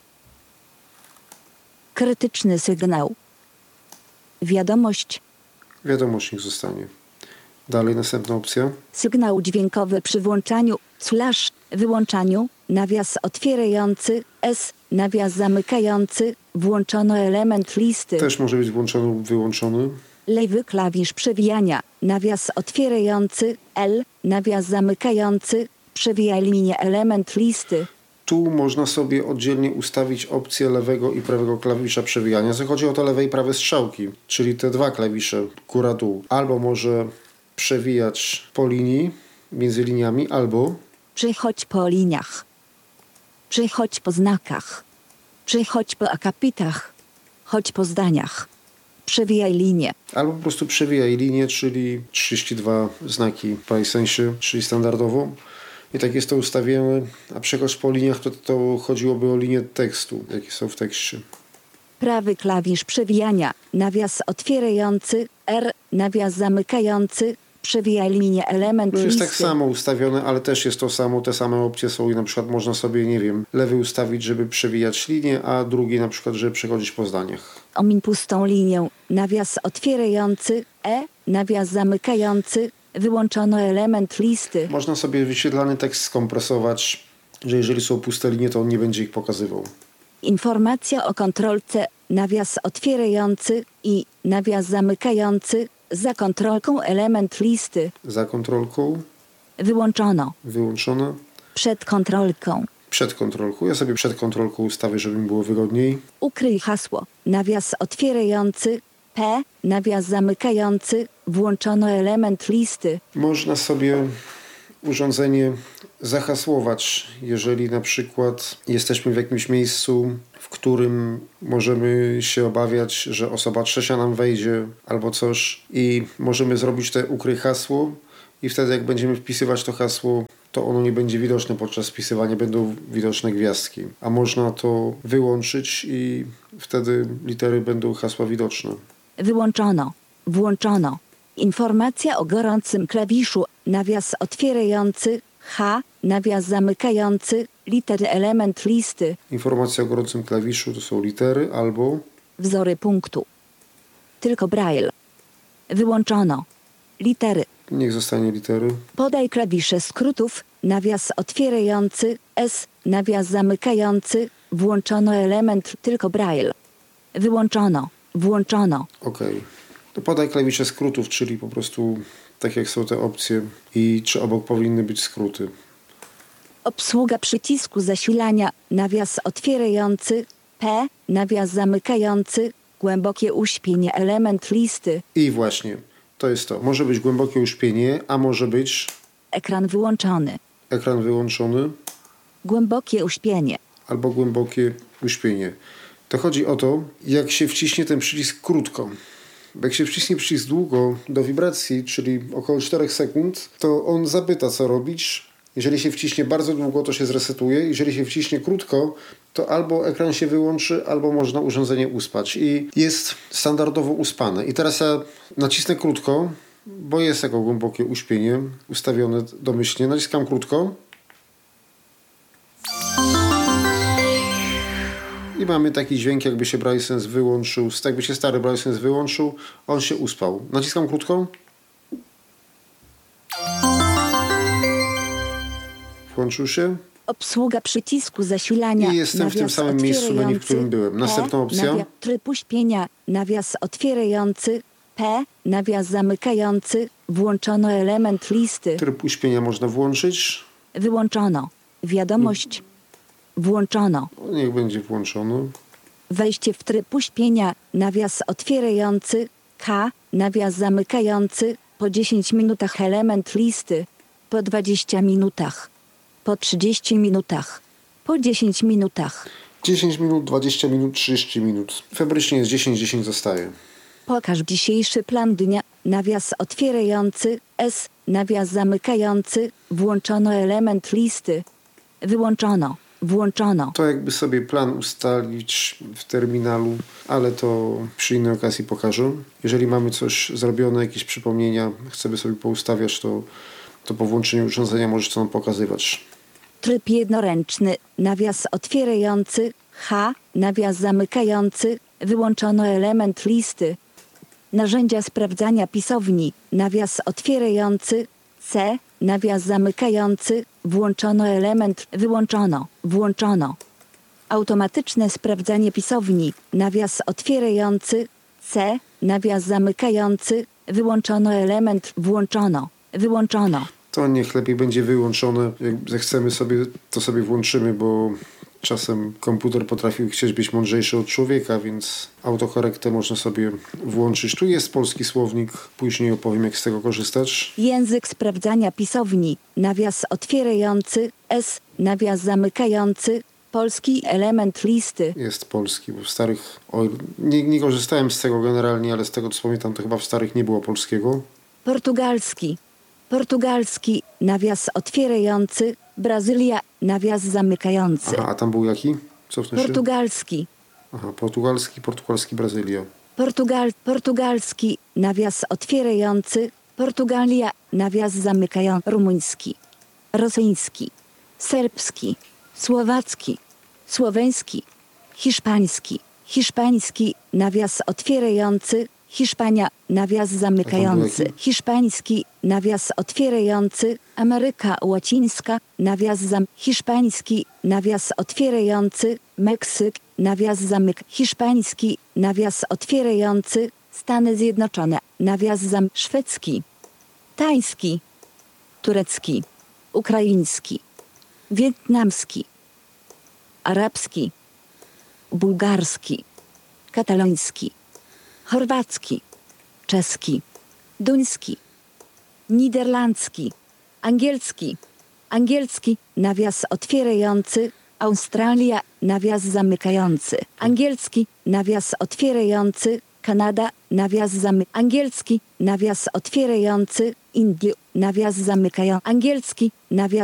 Speaker 2: Krytyczny sygnał. Wiadomość.
Speaker 1: Wiadomość niech zostanie. Dalej następna opcja.
Speaker 2: Sygnał dźwiękowy przy włączaniu, wyłączaniu, nawias otwierający, S, nawias zamykający, włączono element listy.
Speaker 1: Też może być włączony lub wyłączony.
Speaker 2: Lewy klawisz przewijania, nawias otwierający, L, nawias zamykający, przewijaj linię element listy.
Speaker 1: Tu można sobie oddzielnie ustawić opcję lewego i prawego klawisza przewijania. Chodzi o te lewe i prawe strzałki, czyli te dwa klawisze góra-dół. Albo może przewijać po linii, między liniami, albo
Speaker 2: Przechodź po liniach. Przechodź po znakach. Przechodź po akapitach. Chodź po zdaniach. Przewijaj linię.
Speaker 1: albo po prostu przewijaj linię, czyli 32 znaki w PySensie, czyli standardowo. I tak jest to ustawione, a przechodź po liniach to chodziłoby o linię tekstu, jakie są w tekście.
Speaker 2: Prawy klawisz przewijania, nawias otwierający, R, nawias zamykający, przewijaj linię element
Speaker 1: No jest
Speaker 2: listy.
Speaker 1: tak samo ustawione, ale też jest to samo, te same opcje są i na przykład można sobie, nie wiem, lewy ustawić, żeby przewijać linię, a drugi na przykład, żeby przechodzić po zdaniach.
Speaker 2: Omiń pustą linię, nawias otwierający, E, nawias zamykający, wyłączono element listy.
Speaker 1: Można sobie wyświetlany tekst skompresować, że jeżeli są puste linie, to on nie będzie ich pokazywał.
Speaker 2: Informacja o kontrolce, nawias otwierający i nawias zamykający, za kontrolką element listy.
Speaker 1: Za kontrolką.
Speaker 2: Wyłączono.
Speaker 1: Wyłączona.
Speaker 2: Przed kontrolką.
Speaker 1: Przed kontrolką. Ja sobie przed kontrolką ustawię, żeby mi było wygodniej.
Speaker 2: Ukryj hasło. Nawias otwierający, P, nawias zamykający, włączono element listy.
Speaker 1: Można sobie urządzenie zahasłować, jeżeli na przykład jesteśmy w jakimś miejscu, w którym możemy się obawiać, że osoba trzecia nam wejdzie albo coś i możemy zrobić te ukryj hasło i wtedy jak będziemy wpisywać to hasło, to ono nie będzie widoczne podczas wpisywania, będą widoczne gwiazdki. A można to wyłączyć i wtedy litery będą hasła widoczne.
Speaker 2: Wyłączono. Włączono. Informacja o gorącym klawiszu, nawias otwierający, H, nawias zamykający, litery element listy.
Speaker 1: Informacja o gorącym klawiszu to są litery albo
Speaker 2: Wzory punktu. Tylko Braille. Wyłączono. Litery.
Speaker 1: niech zostanie litery.
Speaker 2: Podaj klawisze skrótów, nawias otwierający, S, nawias zamykający, włączono element tylko Braille. Wyłączono. Włączono.
Speaker 1: Okej. To podaj klawisze skrótów, czyli po prostu tak jak są te opcje i czy obok powinny być skróty.
Speaker 2: Obsługa przycisku zasilania, nawias otwierający, P, nawias zamykający, głębokie uśpienie element listy.
Speaker 1: I właśnie, to jest to. Może być głębokie uśpienie, a może być
Speaker 2: Ekran wyłączony.
Speaker 1: ekran wyłączony
Speaker 2: Głębokie uśpienie.
Speaker 1: albo głębokie uśpienie. To chodzi o to, jak się wciśnie ten przycisk krótko. Bo jak się wciśnie przycisk długo do wibracji, czyli około 4 sekund, to on zapyta, co robić. Jeżeli się wciśnie bardzo długo, to się zresetuje. Jeżeli się wciśnie krótko, to albo ekran się wyłączy, albo można urządzenie uspać. I jest standardowo uspane. I teraz ja nacisnę krótko, bo jest jako głębokie uśpienie ustawione domyślnie. Naciskam krótko. I mamy taki dźwięk, jakby się Braille Sense wyłączył. Jakby się stary Braille Sense wyłączył, on się uspał. Naciskam krótko. Włączył się.
Speaker 2: Obsługa przycisku zasilania.
Speaker 1: I jestem w tym
Speaker 2: nawias
Speaker 1: samym miejscu menu, w którym
Speaker 2: otwierający,
Speaker 1: byłem. Następna opcja.
Speaker 2: Tryb uśpienia, nawias otwierający, P, nawias zamykający, włączono element listy.
Speaker 1: Tryb uśpienia można włączyć.
Speaker 2: Wyłączono. Wiadomość. Włączono.
Speaker 1: Niech będzie włączony.
Speaker 2: Wejście w tryb uśpienia, nawias otwierający, K, nawias zamykający, po 10 minutach element listy, po 20 minutach, po 30 minutach, po 10 minutach.
Speaker 1: 10 minut, 20 minut, 30 minut. Fabrycznie jest 10, 10 zostaje.
Speaker 2: Pokaż dzisiejszy plan dnia, nawias otwierający, S, nawias zamykający, włączono element listy, wyłączono. Włączono.
Speaker 1: To jakby sobie plan ustalić w terminalu, ale to przy innej okazji pokażę. Jeżeli mamy coś zrobione, jakieś przypomnienia, chcemy sobie poustawiać, to po włączeniu urządzenia możesz to nam pokazywać.
Speaker 2: Tryb jednoręczny, nawias otwierający, H, nawias zamykający, wyłączono element listy. Narzędzia sprawdzania pisowni, nawias otwierający, C, nawias zamykający, włączono element, wyłączono, włączono. Automatyczne sprawdzanie pisowni, nawias otwierający, C, nawias zamykający, wyłączono element, włączono, wyłączono.
Speaker 1: To niech lepiej będzie wyłączone. Jak zechcemy sobie, to sobie włączymy, bo czasem komputer potrafił chcieć być mądrzejszy od człowieka, więc autokorektę można sobie włączyć. Tu jest polski słownik, później opowiem, jak z tego korzystać.
Speaker 2: Język sprawdzania pisowni, nawias otwierający, S, nawias zamykający, polski element listy.
Speaker 1: Jest polski, bo w starych... nie korzystałem z tego generalnie, ale z tego co pamiętam, to chyba w starych nie było polskiego.
Speaker 2: Portugalski. Portugalski, nawias otwierający, Brazylia, nawias zamykający.
Speaker 1: Aha, a tam był jaki? Co w sensie?
Speaker 2: Portugalski.
Speaker 1: Aha, portugalski, Brazylia.
Speaker 2: Portugalski, nawias otwierający, Portugalia, nawias zamykający, rumuński. Rosyjski, serbski, słowacki, słoweński, hiszpański, nawias otwierający, Hiszpania, nawias zamykający. Hiszpański, nawias otwierający. Ameryka Łacińska, nawias hiszpański, nawias otwierający. Meksyk, nawias zamyk, hiszpański, nawias otwierający, Stany Zjednoczone, nawias szwedzki, tajski, turecki, ukraiński, wietnamski, arabski, bułgarski, kataloński, chorwacki, czeski, duński, niderlandzki, angielski, nawias otwierający, Australia, nawias zamykający, angielski, nawias otwierający, Kanada, nawias angielski, nawias otwierający, Indie, nawias zamykający, angielski, nawias